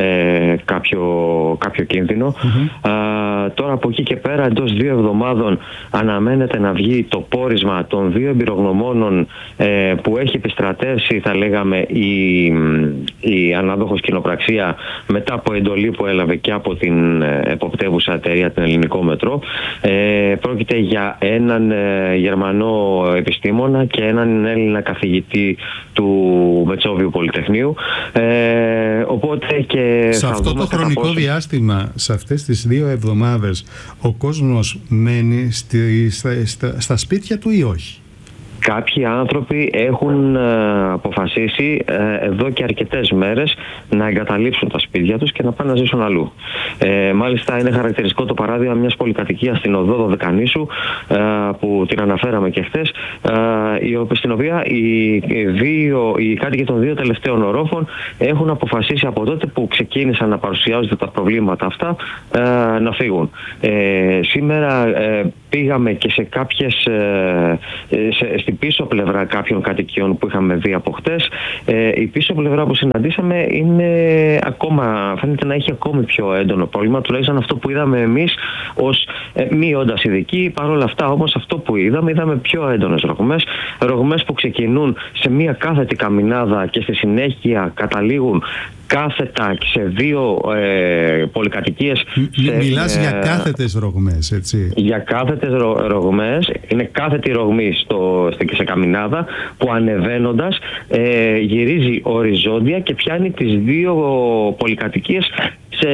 κάποιο κίνδυνο. Τώρα από εκεί και πέρα, εντός 2 εβδομάδων αναμένεται να βγει το πόρισμα των 2 εμπειρογνωμόνων που έχει επιστρατεύσει, θα λέγαμε, η ανάδοχος κοινοπραξία μετά από εντολή που έλαβε και από την εποπτεύουσα εταιρεία, την Ελληνικό Μετρό. Πρόκειται για έναν Γερμανό επιστήμονα και έναν Έλληνα καθηγητή του Μετσόβιου Πολυτεχνείου. Οπότε και σε αυτό το χρονικό διάστημα, σε αυτές τις 2 εβδομάδες, ο κόσμος μένει στα σπίτια του ή όχι? Κάποιοι άνθρωποι έχουν αποφασίσει εδώ και αρκετές μέρες να εγκαταλείψουν τα σπίτια τους και να πάνε να ζήσουν αλλού. Μάλιστα είναι χαρακτηριστικό το παράδειγμα μιας πολυκατοικίας στην οδό Δωδεκανήσου που την αναφέραμε και χθες, στην οποία οι κάτοικοι των 2 τελευταίων ορόφων έχουν αποφασίσει από τότε που ξεκίνησαν να παρουσιάζονται τα προβλήματα αυτά να φύγουν. Σήμερα πήγαμε και σε κάποιες στην την πίσω πλευρά κάποιων κατοικιών που είχαμε δει από χτες. Η πίσω πλευρά που συναντήσαμε φαίνεται να έχει ακόμη πιο έντονο πρόβλημα, τουλάχιστον αυτό που είδαμε εμείς ως μη όντας ειδικοί. Παρ' όλα αυτά όμως αυτό που είδαμε πιο έντονες ρογμές που ξεκινούν σε μία κάθετη καμινάδα και στη συνέχεια καταλήγουν κάθετα σε δύο πολυκατοικίες. Μιλάς για κάθετες ρογμές, έτσι? Για κάθετες ρογμές. Είναι κάθετη ρογμή σε καμινάδα που ανεβαίνοντας γυρίζει οριζόντια και πιάνει τις δύο πολυκατοικίες σε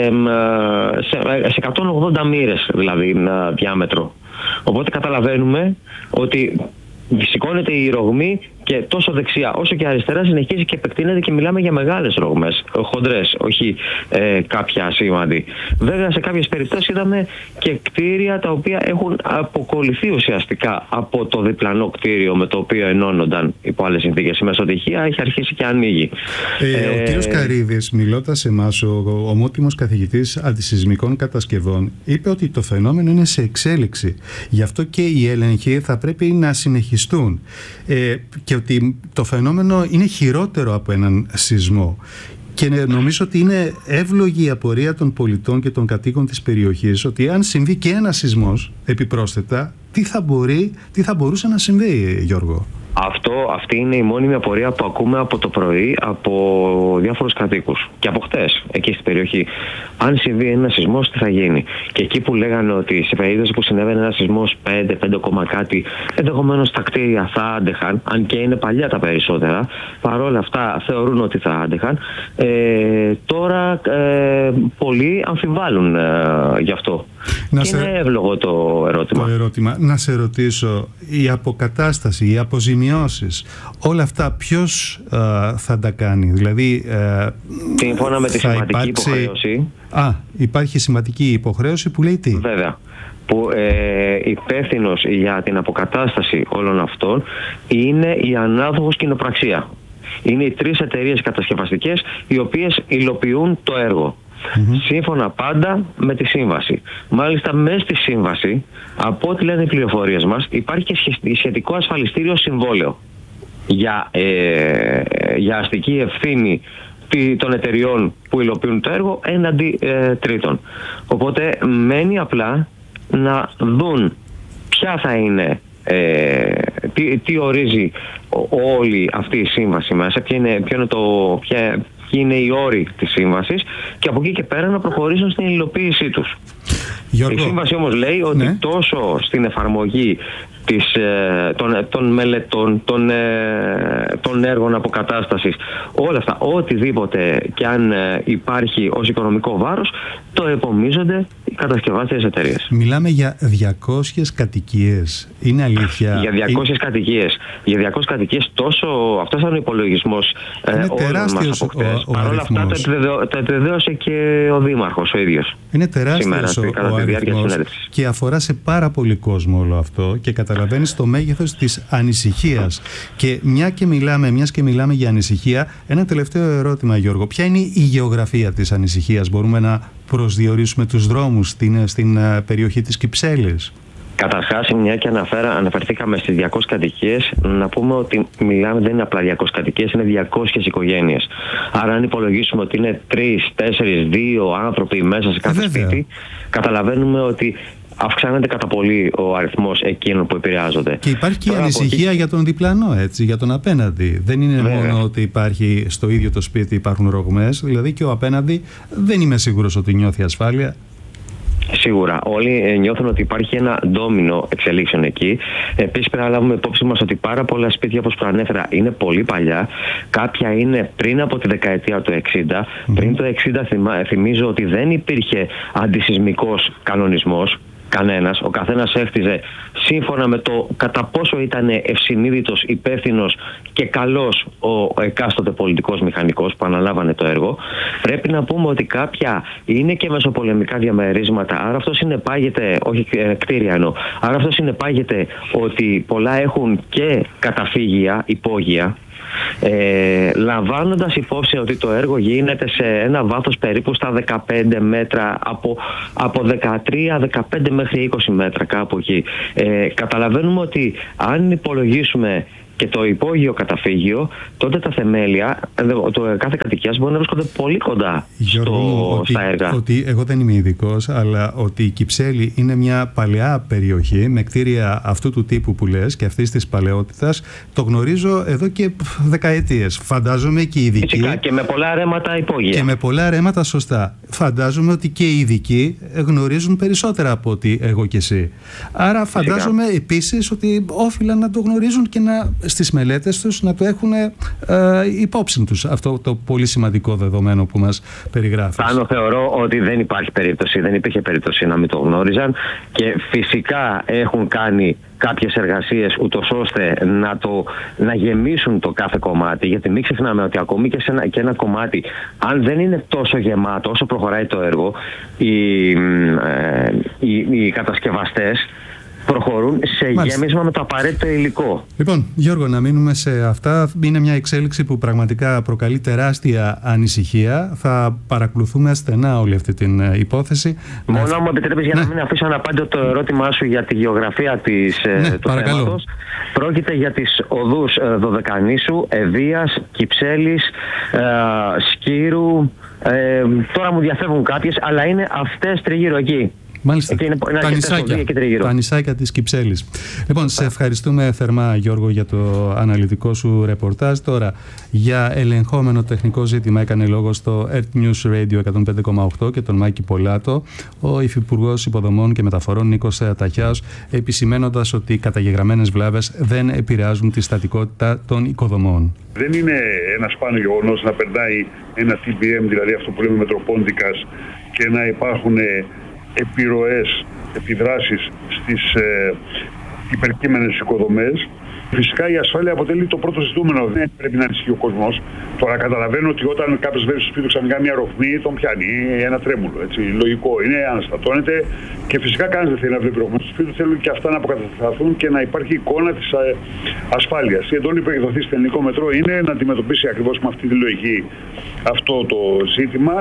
180 μοίρες δηλαδή διάμετρο. Οπότε καταλαβαίνουμε ότι σηκώνεται η ρογμή και τόσο δεξιά όσο και αριστερά συνεχίζει και επεκτείνεται και μιλάμε για μεγάλες ρογμές, χοντρές, όχι κάποια ασήμαντη. Βέβαια σε κάποιες περιπτώσεις είδαμε και κτίρια τα οποία έχουν αποκολληθεί ουσιαστικά από το διπλανό κτίριο με το οποίο ενώνονταν υπό άλλες συνθήκες. Η μεσοτυχία έχει αρχίσει και ανοίγει. Ο κύριος Καρύδης, μιλώντας σε εμάς, ο ομότιμος καθηγητής αντισυσμικών κατασκευών, είπε ότι το φαινόμενο είναι σε εξέλιξη. Γι' αυτό και οι έλεγχοι θα πρέπει να συνεχιστούν. Και ότι το φαινόμενο είναι χειρότερο από έναν σεισμό. Και νομίζω ότι είναι εύλογη η απορία των πολιτών και των κατοίκων της περιοχής ότι αν συμβεί και ένας σεισμός επιπρόσθετα, τι θα μπορούσε να συμβεί, Γιώργο? Αυτή είναι η μόνιμη απορία που ακούμε από το πρωί από διάφορους κατοίκους και από χτες εκεί στην περιοχή. Αν συμβεί ένα σεισμός, τι θα γίνει? Και εκεί που λέγανε ότι σε περίπτωση που συνέβαινε ένα σεισμός 5 κάτι, ενδεχομένως τα κτίρια θα άντεχαν, αν και είναι παλιά τα περισσότερα, παρόλα αυτά θεωρούν ότι θα άντεχαν. Τώρα πολλοί αμφιβάλλουν γι' αυτό. Είναι εύλογο το ερώτημα. Να σε ρωτήσω, η αποκατάσταση, οι αποζημιώσεις, όλα αυτά ποιος θα τα κάνει? Δηλαδή σύμφωνα με τη σημαντική υποχρέωση. Υπάρχει σημαντική υποχρέωση που λέει τι? Βέβαια, που υπεύθυνος για την αποκατάσταση όλων αυτών είναι η ανάδοχος κοινοπραξία. Είναι οι 3 εταιρείες κατασκευαστικές οι οποίες υλοποιούν το έργο. Σύμφωνα πάντα με τη σύμβαση. Μάλιστα μέσα στη σύμβαση, από ό,τι λένε οι πληροφορίες μας, υπάρχει και σχετικό ασφαλιστήριο συμβόλαιο για αστική ευθύνη των εταιριών που υλοποιούν το έργο έναντι τρίτων. Οπότε μένει απλά να δουν ποια θα είναι, τι ορίζει όλη αυτή η σύμβαση μέσα, ποιοι είναι οι όροι της σύμβασης και από εκεί και πέρα να προχωρήσουν στην υλοποίησή τους. Γιώργο, η σύμβαση όμως λέει ότι τόσο στην εφαρμογή των μελετών, των έργων αποκατάστασης, όλα αυτά, οτιδήποτε και αν υπάρχει ως οικονομικό βάρος, το επομίζονται οι κατασκευάστριες εταιρείες. Μιλάμε για 200 κατοικίες. Είναι αλήθεια? Για 200 κατοικίες. Για 200 κατοικίες αυτός ήταν ο υπολογισμός όλων μας από χτες. Παρ' όλα αυτά το επιβεβαίωσε και ο Δήμαρχος ο ίδιος. Είναι τεράστιος ο αριθμός και αφορά σε πάρα πολύ κόσμο όλο αυτό και καταλαβαίνεις το μέγεθος της ανησυχίας. Και μιας και μιλάμε για ανησυχία, ένα τελευταίο ερώτημα, Γιώργο. Ποια είναι η γεωγραφία της ανησυχίας? Μπορούμε να προσδιορίσουμε τους δρόμους στην περιοχή της Κυψέλης? Καταρχάς, μια και αναφερθήκαμε στις 200 κατοικίες, να πούμε ότι δεν είναι απλά 200 κατοικίες, είναι 200 οικογένειες. Άρα, αν υπολογίσουμε ότι είναι 3, 4, 2 άνθρωποι μέσα σε κάθε σπίτι, καταλαβαίνουμε ότι αυξάνεται κατά πολύ ο αριθμός εκείνων που επηρεάζονται. Και υπάρχει και ανησυχία για τον διπλανό, έτσι, για τον απέναντι. Δεν είναι μόνο ότι υπάρχει στο ίδιο το σπίτι υπάρχουν ρογμές, δηλαδή και ο απέναντι δεν είμαι σίγουρος ότι νιώθει ασφάλεια. Σίγουρα. Όλοι νιώθουν ότι υπάρχει ένα ντόμινο εξελίξεων εκεί. Επίσης, πρέπει να λάβουμε υπόψη μας ότι πάρα πολλά σπίτια, όπως προανέφερα, είναι πολύ παλιά. Κάποια είναι πριν από τη δεκαετία του 60. Πριν το 60 θυμίζω ότι δεν υπήρχε αντισυσμικός κανονισμός. Κανένας. Ο καθένας έχτιζε σύμφωνα με το κατά πόσο ήταν ευσυνείδητος, υπεύθυνος και καλός ο εκάστοτε πολιτικός μηχανικός που αναλάβανε το έργο. Πρέπει να πούμε ότι κάποια είναι και μεσοπολεμικά διαμερίσματα, άρα αυτό συνεπάγεται, όχι κτίρια άρα αυτό συνεπάγεται ότι πολλά έχουν και καταφύγια, υπόγεια. Λαμβάνοντας υπόψη ότι το έργο γίνεται σε ένα βάθος περίπου στα 15 μέτρα, από 13-15 μέχρι 20 μέτρα κάπου εκεί, καταλαβαίνουμε ότι αν υπολογίσουμε και το υπόγειο καταφύγιο, τότε τα θεμέλια κάθε κατοικίας μπορεί να βρίσκονται πολύ κοντά στα έργα. Ότι εγώ δεν είμαι ειδικός, αλλά ότι η Κυψέλη είναι μια παλαιά περιοχή με κτίρια αυτού του τύπου που λες και αυτής της παλαιότητας, το γνωρίζω εδώ και δεκαετίες. Φαντάζομαι και οι ειδικοί. Φυσικά, και με πολλά ρέματα υπόγεια. Και με πολλά ρέματα, σωστά. Φαντάζομαι ότι και οι ειδικοί γνωρίζουν περισσότερα από ότι εγώ και εσύ. Άρα φαντάζομαι επίσης ότι όφυλαν να το γνωρίζουν και στις μελέτες τους να το έχουν υπόψη τους αυτό το πολύ σημαντικό δεδομένο που μας περιγράφεις. Πάνω θεωρώ ότι δεν υπήρχε περίπτωση να μην το γνώριζαν, και φυσικά έχουν κάνει κάποιες εργασίες ούτως ώστε να γεμίσουν το κάθε κομμάτι, γιατί μην ξεχνάμε ότι ακόμη και σε ένα κομμάτι, αν δεν είναι τόσο γεμάτο όσο προχωράει το έργο, οι κατασκευαστές προχωρούν σε γέμισμα με το απαραίτητο υλικό. Λοιπόν, Γιώργο, να μείνουμε σε αυτά. Είναι μια εξέλιξη που πραγματικά προκαλεί τεράστια ανησυχία. Θα παρακολουθούμε στενά όλη αυτή την υπόθεση. Μόνο μου επιτρέπεις, για να μην αφήσω αναπάντητο το ερώτημά σου για τη γεωγραφία του θέματος. Πρόκειται για τις οδούς Δωδεκανήσου, Ευβοίας, Κυψέλης, Σκύρου. Τώρα μου διαφεύγουν κάποιες, αλλά είναι αυτές τριγύρω εκεί. Μάλιστα. Τα νησάκια της Κυψέλης. Λοιπόν, σε ευχαριστούμε θερμά, Γιώργο, για το αναλυτικό σου ρεπορτάζ. Τώρα, για ελεγχόμενο τεχνικό ζήτημα έκανε λόγο στο Earth News Radio 105,8 και τον Μάκη Πολάτο ο Υφυπουργός Υποδομών και Μεταφορών Νίκος Ταχιάος, επισημένοντας ότι οι καταγεγραμμένες βλάβες δεν επηρεάζουν τη στατικότητα των οικοδομών. Δεν είναι ένα σπάνιο γεγονός να περνάει ένα TBM, δηλαδή αυτό που λέμε μετροπόντικας, και να υπάρχουν επιρροές, επιδράσεις στις υπερκείμενες οικοδομές. Φυσικά η ασφάλεια αποτελεί το πρώτο ζητούμενο. Δεν πρέπει να ανησυχεί ο κόσμος. Τώρα καταλαβαίνω ότι όταν κάποιος βαίνει στο σπίτι του ξαφνικά μια ροχμή, τον πιάνει ένα τρέμουλο. Έτσι. Λογικό είναι, αναστατώνεται, και φυσικά κανείς δεν θέλει να βλέπει ροχμή στο σπίτι του. Θέλουν και αυτά να αποκατασταθούν και να υπάρχει εικόνα της ασφάλειας. Η εντολή που έχει δοθεί στο ελληνικό μετρό είναι να αντιμετωπίσει ακριβώς με αυτή τη λογική αυτό το ζήτημα.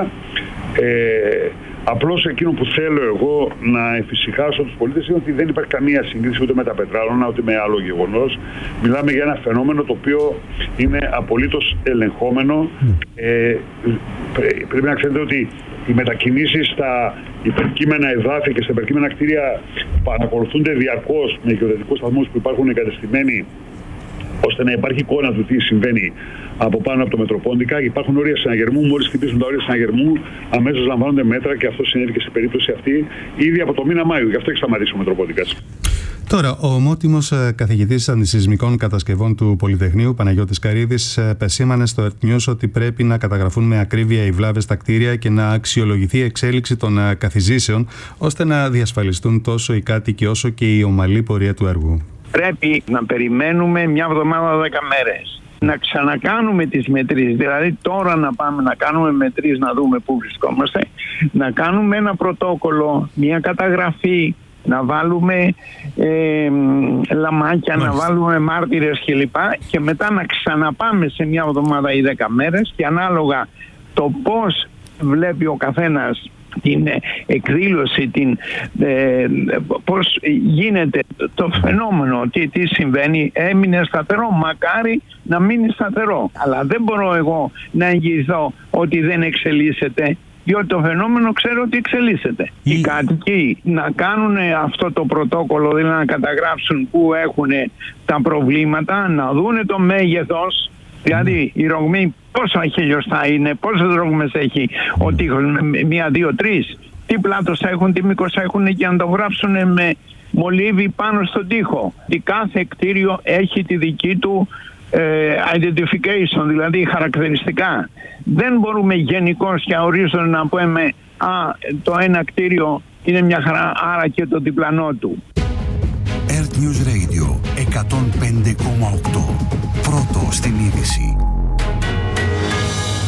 Απλώς εκείνο που θέλω εγώ να εφησυχάσω τους πολίτες είναι ότι δεν υπάρχει καμία σύγκριση ούτε με τα πετράλωνα ούτε με άλλο γεγονός. Μιλάμε για ένα φαινόμενο το οποίο είναι απολύτως ελεγχόμενο. Πρέπει να ξέρετε ότι οι μετακινήσεις στα υπερκείμενα εδάφη και στα υπερκείμενα κτίρια παρακολουθούνται διαρκώς με γεωδετικούς σταθμούς που υπάρχουν εγκατεστημένοι, ώστε να υπάρχει εικόνα του τι συμβαίνει από πάνω από το Μετροπόντικα. Υπάρχουν όρια συναγερμού. Μόλις χτυπήσουν τα όρια συναγερμού, αμέσως λαμβάνονται μέτρα, και αυτό συνέβη και στην περίπτωση αυτή ήδη από το μήνα Μάιο. Γι' αυτό έχει σταματήσει ο Μετροπόντικας. Τώρα, ο ομότιμος καθηγητής αντισυσμικών κατασκευών του Πολυτεχνείου, Παναγιώτης Καρύδης, επεσήμανε στο Earth News ότι πρέπει να καταγραφούν με ακρίβεια οι βλάβες στα κτίρια και να αξιολογηθεί η εξέλιξη των καθιζήσεων, ώστε να διασφαλιστούν τόσο οι κάτοικοι όσο και η ομαλή πορεία του έργου. Πρέπει να περιμένουμε μια εβδομάδα 10 μέρες. Να ξανακάνουμε τις μετρήσεις, δηλαδή τώρα να πάμε να κάνουμε μετρήσεις, να δούμε πού βρισκόμαστε, να κάνουμε ένα πρωτόκολλο, μια καταγραφή, να βάλουμε λαμάκια, να βάλουμε μάρτυρες κλπ. Και μετά να ξαναπάμε σε μια εβδομάδα ή 10 μέρες, και ανάλογα το πώς βλέπει ο καθένας την εκδήλωση, πώς γίνεται το φαινόμενο, τι συμβαίνει, έμεινε σταθερό. Μακάρι να μείνει σταθερό, αλλά δεν μπορώ εγώ να εγγυηθώ ότι δεν εξελίσσεται, διότι το φαινόμενο ξέρω ότι εξελίσσεται. Οι κάτοικοι να κάνουν αυτό το πρωτόκολλο, δηλαδή να καταγράψουν πού έχουν τα προβλήματα, να δούνε το μέγεθος, δηλαδή η ρογμή πόσα χιλιοστά είναι, πόσες ρογμές έχει ο τοίχος, 1, 2, 3, τι πλάτος έχουν, τι μήκος έχουν, και να το γράψουν με μολύβι πάνω στον τοίχο. Κάθε κτίριο έχει τη δική του identification, δηλαδή χαρακτηριστικά. Δεν μπορούμε γενικώς και αορίστον να πούμε το ένα κτίριο είναι μια χαρά, άρα και το διπλανό του. Earth News Radio 105,8. Πρώτο στην είδηση.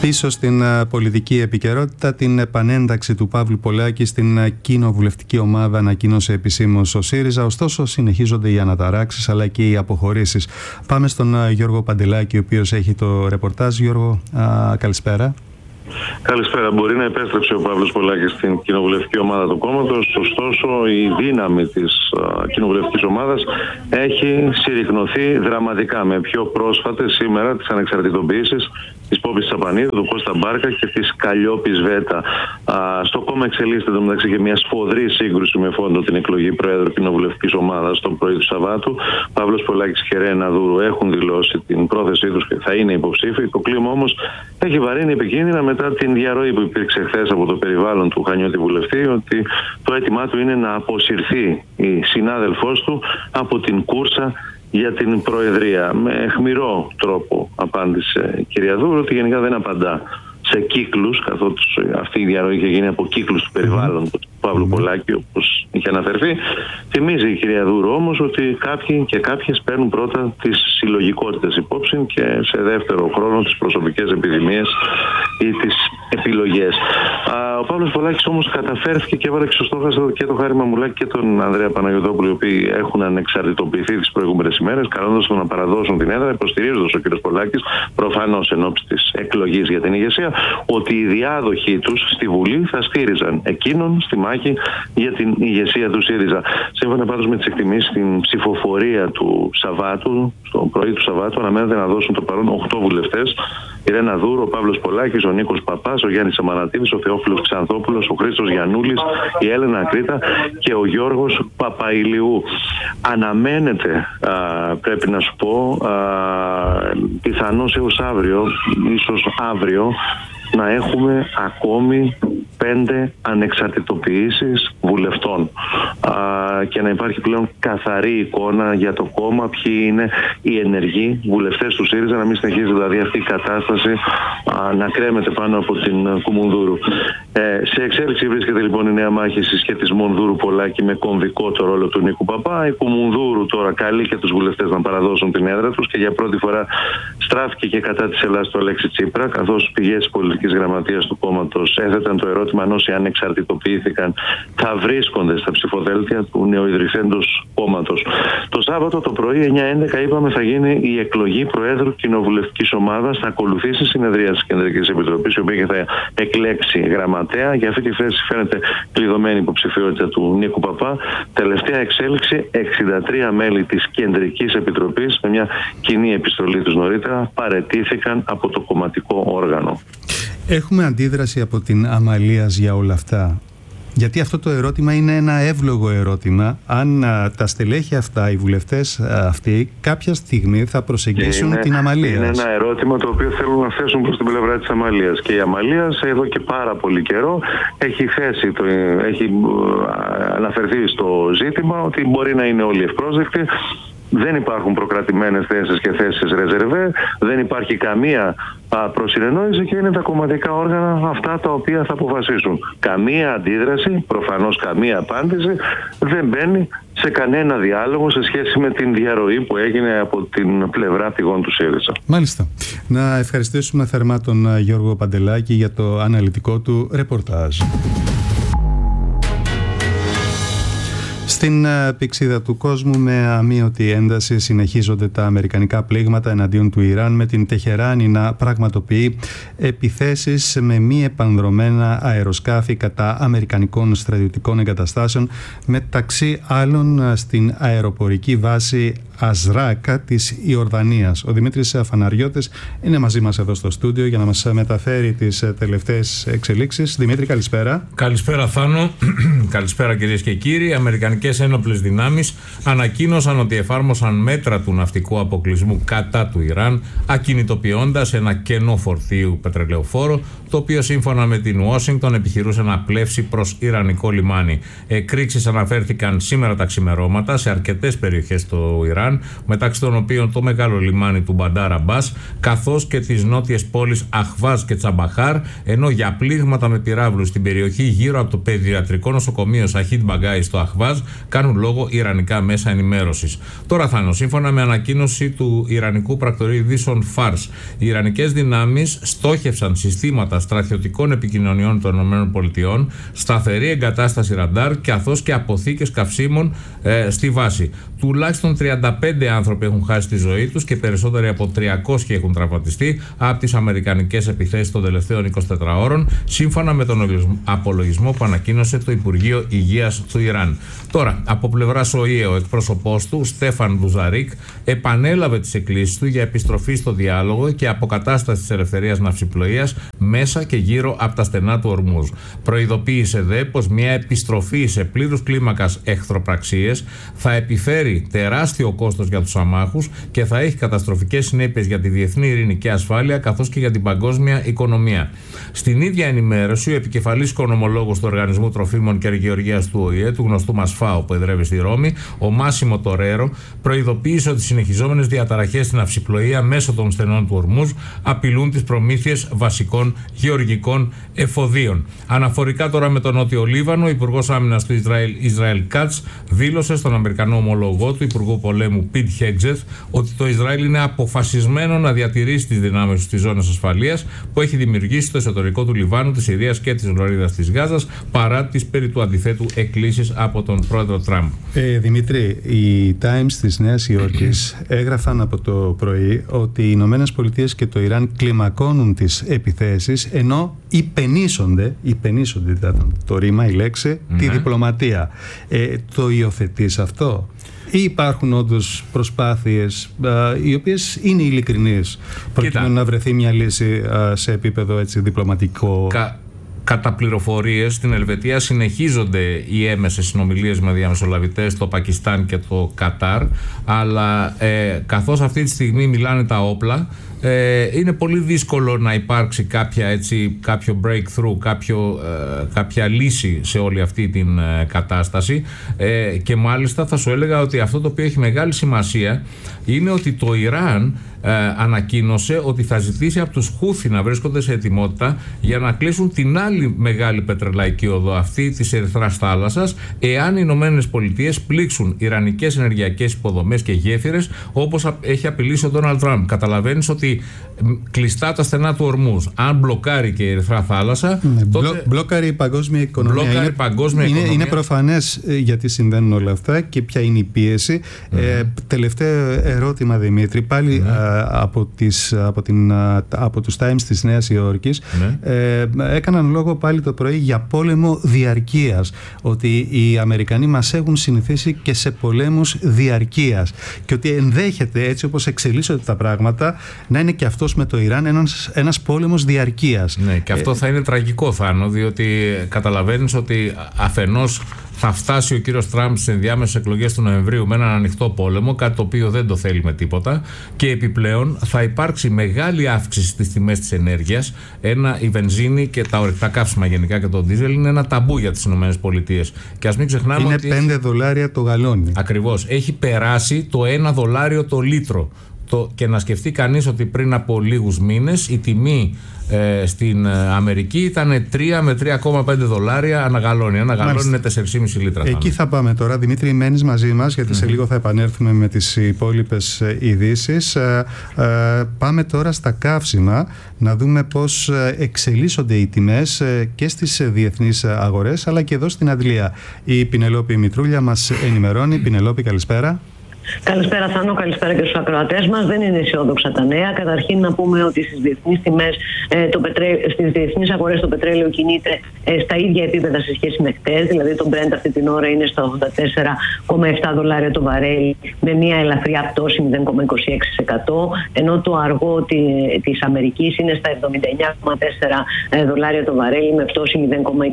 Πίσω στην πολιτική επικαιρότητα, την επανένταξη του Παύλου Πολάκη στην κοινοβουλευτική ομάδα ανακοίνωσε επισήμως ο ΣΥΡΙΖΑ. Ωστόσο, συνεχίζονται οι αναταράξεις αλλά και οι αποχωρήσεις. Πάμε στον Γιώργο Παντελάκη, ο οποίος έχει το ρεπορτάζ. Γιώργο, καλησπέρα. Καλησπέρα. Μπορεί να επέστρεψε ο Παύλος Πολάκης στην κοινοβουλευτική ομάδα του κόμματος, ωστόσο η δύναμη της κοινοβουλευτικής ομάδας έχει συρρυκνωθεί δραματικά με πιο πρόσφατες σήμερα τις ανεξαρτητοποιήσεις της Πόπης Τσαπανίδου, του Κώστα Μπάρκα και της Καλλιόπης Βέτα. Στο κόμμα εξελίσσεται μεταξύ και μια σφοδρή σύγκρουση με φόντο την εκλογή Προέδρου κοινοβουλευτικής ομάδας το πρωί του Σαββάτου. Παύλος Πολάκης και Ρένα Δούρου έχουν δηλώσει την πρόθεσή τους και θα είναι υποψήφοι. Το κλίμα όμως έχει βαρύνει επικίνδυνα μετά την διαρροή που υπήρξε χθες από το περιβάλλον του Χανιώτη βουλευτή, ότι το αίτημά του είναι να αποσυρθεί η συνάδελφός του από την κούρσα για την Προεδρία. Με αιχμηρό τρόπο απάντησε η κυρία Δούρου ότι γενικά δεν απαντά σε κύκλους, καθότι αυτή η διαρροή είχε γίνει από κύκλους του περιβάλλοντος του Παύλου Πολάκη, όπως είχε αναφερθεί. Θυμίζει η κυρία Δούρου όμως ότι κάποιοι και κάποιες παίρνουν πρώτα τις συλλογικότητες υπόψη και σε δεύτερο χρόνο τις προσωπικές επιδημίες ή τις επιλογές. Ο Παύλος Πολάκης όμως καταφέρθηκε και έβαλε στο στόχαστρο και τον Χάρη Μαμουλάκη και τον Ανδρέα Παναγιωτόπουλο, οι οποίοι έχουν ανεξαρτητοποιηθεί τις προηγούμενες ημέρες, καλώντας τον να παραδώσουν την έδρα, υποστηρίζοντας ο κ. Πολάκης, προφανώς εν ώψη της εκλογής για την ηγεσία, ότι οι διάδοχοι τους στη Βουλή θα στήριζαν εκείνον στη μάχη για την ηγεσία του ΣΥΡΙΖΑ. Σύμφωνα πάντως με τις εκτιμήσεις, στην ψηφοφορία του Σαββάτου, στο πρωί του Σαββάτου, αναμένεται να δώσουν το παρόν 8 βουλευτές. Η Ρένα Δούρου, ο Παύλος Πολάκης, ο Νίκος Παπάς, ο Γιάννης Αμανατίδης, ο Θεόφιλος Ξανθόπουλος, ο Χρήστος Γιαννούλης, η Έλενα Ακρίτα και ο Γιώργος Παπαϊλιού. Αναμένεται, πρέπει να σου πω, πιθανώς έως αύριο, ίσως αύριο, να έχουμε ακόμη 5 ανεξαρτητοποιήσεις βουλευτών και να υπάρχει πλέον καθαρή εικόνα για το κόμμα, ποιοι είναι οι ενεργοί βουλευτές του ΣΥΡΙΖΑ, να μην συνεχίζει δηλαδή αυτή η κατάσταση να κρέμεται πάνω από την Κουμουνδούρου. Σε εξέλιξη βρίσκεται λοιπόν η νέα μάχη συσχετισμών Δούρου Πολάκη με κομβικό το ρόλο του Νίκου Παπά. Η Κουμουνδούρου τώρα καλεί και τους βουλευτές να παραδώσουν την έδρα τους και για πρώτη φορά στράφηκε και κατά της Ελλάδας του Αλέξη Τσίπρα, καθώς πηγές πολιτικής γραμματείας του κόμματος έθεταν το ερώτημα αν όσοι ανεξαρτητοποιήθηκαν θα βρίσκονται στα ψηφοδέλτια του νεοειδρυθέντος κόμματος. Το Σάββατο το πρωί 9-11 είπαμε θα γίνει η εκλογή Προέδρου κοινοβουλευτικής ομάδας, θα ακολουθήσει συνεδρία της Κεντρικής Επιτροπής, η οποία θα εκλέξει γραμματέα. Για αυτή τη θέση φαίνεται κλειδωμένη υποψηφιότητα του Νίκου Παπά. Τελευταία εξέλιξη, 63 μέλη της Κεντρικής Επιτροπής με μια κοινή επιστολή τους νωρίτερα παραιτήθηκαν από το κομματικό όργανο. Έχουμε αντίδραση από την Αμαλίας για όλα αυτά? Γιατί αυτό το ερώτημα είναι ένα εύλογο ερώτημα. Αν τα στελέχη αυτά, οι βουλευτές αυτοί, κάποια στιγμή θα προσεγγίσουν την Αμαλίας. Είναι ένα ερώτημα το οποίο θέλουν να θέσουν προς την πλευρά της Αμαλίας. Και η Αμαλίας εδώ και πάρα πολύ καιρό έχει αναφερθεί στο ζήτημα ότι μπορεί να είναι όλοι ευπρόσδεκτοι. Δεν υπάρχουν προκρατημένες θέσεις και θέσεις ρεζερβέ, δεν υπάρχει καμία προσυνεννόηση και είναι τα κομματικά όργανα αυτά τα οποία θα αποφασίσουν. Καμία αντίδραση, προφανώς καμία απάντηση δεν μπαίνει σε κανένα διάλογο σε σχέση με την διαρροή που έγινε από την πλευρά πηγών του ΣΥΡΙΖΑ. Μάλιστα. Να ευχαριστήσουμε θερμά τον Γιώργο Παντελάκη για το αναλυτικό του ρεπορτάζ. Στην πηξίδα του κόσμου με αμείωτη ένταση συνεχίζονται τα αμερικανικά πλήγματα εναντίον του Ιράν, με την Τεχεράνη να πραγματοποιεί επιθέσεις με μη επανδρωμένα αεροσκάφη κατά αμερικανικών στρατιωτικών εγκαταστάσεων, μεταξύ άλλων στην αεροπορική βάση Αζράκα της Ιορδανίας. Ο Δημήτρης Φαναριώτης είναι μαζί μας εδώ στο στούντιο για να μας μεταφέρει τις τελευταίες εξελίξεις. Δημήτρη, καλησπέρα. Καλησπέρα Θάνο. Καλησπέρα κυρίες και κύριοι. Οι αμερικανικές ένοπλες δυνάμεις ανακοίνωσαν ότι εφάρμοσαν μέτρα του ναυτικού αποκλεισμού κατά του Ιράν, ακινητοποιώντας ένα κενό φορτίου πετρελαιοφόρο, το οποίο σύμφωνα με την Ουάσιγκτον επιχειρούσε να πλεύσει προς Ιρανικό λιμάνι. Εκρήξεις αναφέρθηκαν σήμερα τα ξημερώματα σε αρκετές περιοχές του Ιράν, μεταξύ των οποίων το μεγάλο λιμάνι του Μπαντάρ Αμπάς, καθώς και τις νότιες πόλεις Αχβάζ και Τσαμπαχάρ, ενώ για πλήγματα με πυράβλους στην περιοχή γύρω από το παιδιατρικό νοσοκομείο Σαχίντ Μπαγκάι στο Αχβάζ κάνουν λόγο ιρανικά μέσα ενημέρωσης. Τώρα, Θάνο, σύμφωνα με ανακοίνωση του Ιρανικού Πρακτορείου Ειδήσεων Φάρς, οι ιρανικές δυνάμεις στόχευσαν συστήματα στρατιωτικών επικοινωνιών των ΗΠΑ, σταθερή εγκατάσταση ραντάρ καθώς και αποθήκες καυσίμων στη βάση. Τουλάχιστον 35 άνθρωποι έχουν χάσει τη ζωή τους και περισσότεροι από 300 έχουν τραυματιστεί από τις αμερικανικές επιθέσεις των τελευταίων 24 ώρων, σύμφωνα με τον απολογισμό που ανακοίνωσε το Υπουργείο Υγείας του Ιράν. Τώρα, από πλευράς ΟΗΕ, ο εκπρόσωπός του, Στέφαν Ντουζαρίκ, επανέλαβε τις εκκλήσεις του για επιστροφή στο διάλογο και αποκατάσταση της ελευθερίας ναυσιπλοείας μέσα και γύρω από τα στενά του Ορμούζ. Προειδοποίησε δε πως μια επιστροφή σε πλήρους κλίμακας εχθροπραξίες θα επιφέρει τεράστιο κόστος για τους αμάχους και θα έχει καταστροφικές συνέπειες για τη διεθνή ειρήνη και ασφάλεια καθώς και για την παγκόσμια οικονομία. Στην ίδια ενημέρωση, ο επικεφαλής οικονομολόγος του Οργανισμού Τροφίμων και Γεωργίας του ΟΗΕ, του γνωστού μας ΦΑΟ που εδρεύει στη Ρώμη, ο Μάσιμο Τορέρο, προειδοποίησε ότι οι συνεχιζόμενες διαταραχές στην ναυσιπλοεία μέσω των στενών του Ορμούζ απειλούν τις προμήθειες βασικών γεωργικών εφοδίων. Αναφορικά τώρα με τον Νότιο Λίβανο, ο Υπουργός Άμυνας του Ισραήλ Κάτς δήλωσε στον Αμερικανό ομολογό του, Υπουργού Πολέμου Πιτ Χέγκτζετ, ότι το Ισραήλ είναι αποφασισμένο να διατηρήσει τις δυνάμεις στις ζώνες ασφαλείας που έχει δημιουργήσει στο εσωτερικό του Λιβάνου, της Συρίας και της Λωρίδας της Γάζας, παρά τις περί του αντιθέτου εκκλήσεις από τον πρόεδρο Τραμπ. Δημήτρη, οι Times της Νέας Υόρκης έγραφαν από το πρωί ότι οι Ηνωμένες Πολιτείες και το Ιράν κλιμακώνουν τις επιθέσεις, ενώ υπενήσονται ήταν το ρήμα, η λέξη, τη διπλωματία. Το υιοθετείς αυτό? Ή υπάρχουν όντως προσπάθειες οι οποίες είναι ειλικρινείς προκειμένου να βρεθεί μια λύση σε επίπεδο έτσι διπλωματικό? Κατά πληροφορίες, στην Ελβετία συνεχίζονται οι έμεσες συνομιλίες με διαμεσολαβητές στο Πακιστάν και το Κατάρ, αλλά καθώς αυτή τη στιγμή μιλάνε τα όπλα, είναι πολύ δύσκολο να υπάρξει κάποιο breakthrough, κάποια λύση σε όλη αυτή την κατάσταση, και μάλιστα θα σου έλεγα ότι αυτό το οποίο έχει μεγάλη σημασία είναι ότι το Ιράν ανακοίνωσε ότι θα ζητήσει από τους Χούθι να βρίσκονται σε ετοιμότητα για να κλείσουν την άλλη μεγάλη πετρελαϊκή οδό, αυτή της Ερυθράς Θάλασσας, εάν οι Ηνωμένες Πολιτείες πλήξουν ιρανικές ενεργειακές υποδομές και γέφυρες, όπως έχει απειλήσει ο Ντόναλντ Τραμπ. Καταλαβαίνεις ότι κλειστά τα στενά του Ορμούζ, αν μπλοκάρει και η Ερυθρά Θάλασσα, τότε μπλοκάρει η παγκόσμια οικονομία. Είναι προφανές γιατί συμβαίνουν όλα αυτά και ποια είναι η πίεση. Τελευταίο ερώτημα, Δημήτρη, πάλι από τους Times της Νέας Υόρκης, έκαναν λόγο πάλι το πρωί για πόλεμο διαρκείας, ότι οι Αμερικανοί μας έχουν συνηθίσει και σε πολέμους διαρκείας και ότι ενδέχεται, έτσι όπως εξελίσσονται τα πράγματα, να είναι και αυτός με το Ιράν ένας πόλεμος διαρκείας. Ναι, και αυτό θα είναι τραγικό, Θάνο, διότι καταλαβαίνεις ότι αφενός θα φτάσει ο κύριος Τραμπ στις ενδιάμεσες εκλογές του Νοεμβρίου με έναν ανοιχτό πόλεμο, κάτι το οποίο δεν το θέλει με τίποτα, και επιπλέον θα υπάρξει μεγάλη αύξηση στις τιμές της ενέργειας. Η βενζίνη και τα ορυκτά καύσιμα γενικά και το ντίζελ είναι ένα ταμπού για τις ΗΠΑ. Και ας μην ξεχνάμε είναι ότι $5 το γαλόνι. Ακριβώς. Έχει περάσει το $1 το λίτρο. Και να σκεφτεί κανείς ότι πριν από λίγους μήνες η τιμή στην Αμερική ήταν 3 με $3,5 ανά γαλόνι. Ένα γαλόνι είναι 4,5 λίτρα. Εκεί θα πάμε τώρα. Δημήτρη, μένεις μαζί μας, γιατί σε λίγο θα επανέλθουμε με τις υπόλοιπες ειδήσεις. Πάμε τώρα στα καύσιμα, να δούμε πώς εξελίσσονται οι τιμές και στις διεθνείς αγορές, αλλά και εδώ στην Αντλία. Η Πινελόπη Μητρούλια μας ενημερώνει. Πινελόπη, καλησπέρα. Καλησπέρα, Θάνο, καλησπέρα και στους ακροατές μας. Δεν είναι αισιόδοξα τα νέα. Καταρχήν να πούμε ότι στις διεθνείς τιμές, στις διεθνείς αγορές το πετρέλαιο κινείται στα ίδια επίπεδα σε σχέση με χτες. Δηλαδή το Brent αυτή την ώρα είναι στα $84,7 το βαρέλι, με μια ελαφριά πτώση 0,26%, ενώ το αργό της Αμερικής είναι στα $79,4 το βαρέλι, με πτώση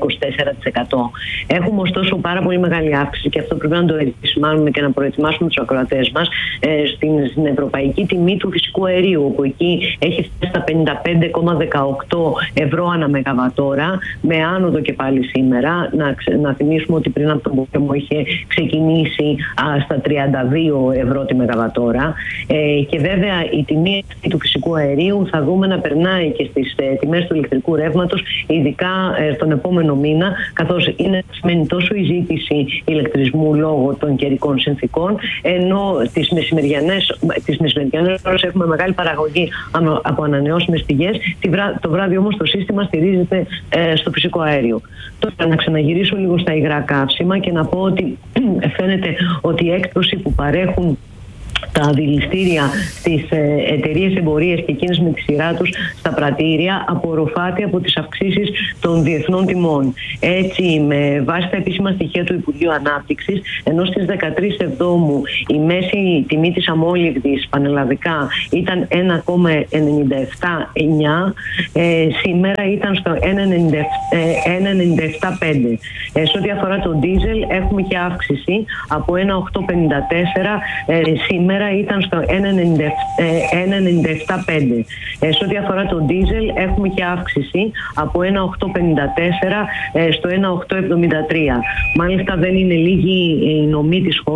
0,24%. Έχουμε ωστόσο πάρα πολύ μεγάλη αύξηση και αυτό πρέπει να το επισημάνουμε και να προετοιμάσουμε τους ακροατές ακροατές μας, στην ευρωπαϊκή τιμή του φυσικού αερίου, όπου εκεί έχει φτάσει στα 55,18 ευρώ ανά μεγαβατόρα, με άνοδο και πάλι σήμερα. Να θυμίσουμε ότι πριν από τον πόλεμο είχε ξεκινήσει στα 32 ευρώ τη μεγαβατόρα. Και βέβαια η τιμή του φυσικού αερίου θα δούμε να περνάει και στις τιμές του ηλεκτρικού ρεύματος, ειδικά στον επόμενο μήνα, καθώς είναι σημαίνει τόσο η ζήτηση ηλεκτρισμού λόγω των καιρικών συνθήκων, ενώ τις μεσημεριανές ώρες έχουμε μεγάλη παραγωγή από ανανεώσιμες πηγές. Το βράδυ όμως το σύστημα στηρίζεται στο φυσικό αέριο. Τώρα να ξαναγυρίσω λίγο στα υγρά καύσιμα και να πω ότι φαίνεται ότι η έκπτωση που παρέχουν τα αντιληστήρια στις εταιρείες εμπορίες και εκείνες με τη σειρά τους στα πρατήρια απορροφάται από τις αυξήσεις των διεθνών τιμών. Έτσι, με βάση τα επίσημα στοιχεία του Υπουργείου Ανάπτυξης, ενώ στις 13 Εβδόμου η μέση τιμή της αμόλυβδης πανελλαδικά ήταν 1,97,9, σήμερα ήταν στο 1,97,5. Σε ό,τι αφορά το ντίζελ έχουμε και αύξηση από 1,854, σήμερα ήταν στο 1,97,5. Σε ό,τι αφορά το ντίζελ έχουμε και αύξηση από 1,854 στο 1,873. Μάλιστα δεν είναι λίγη η νομή της χώρας.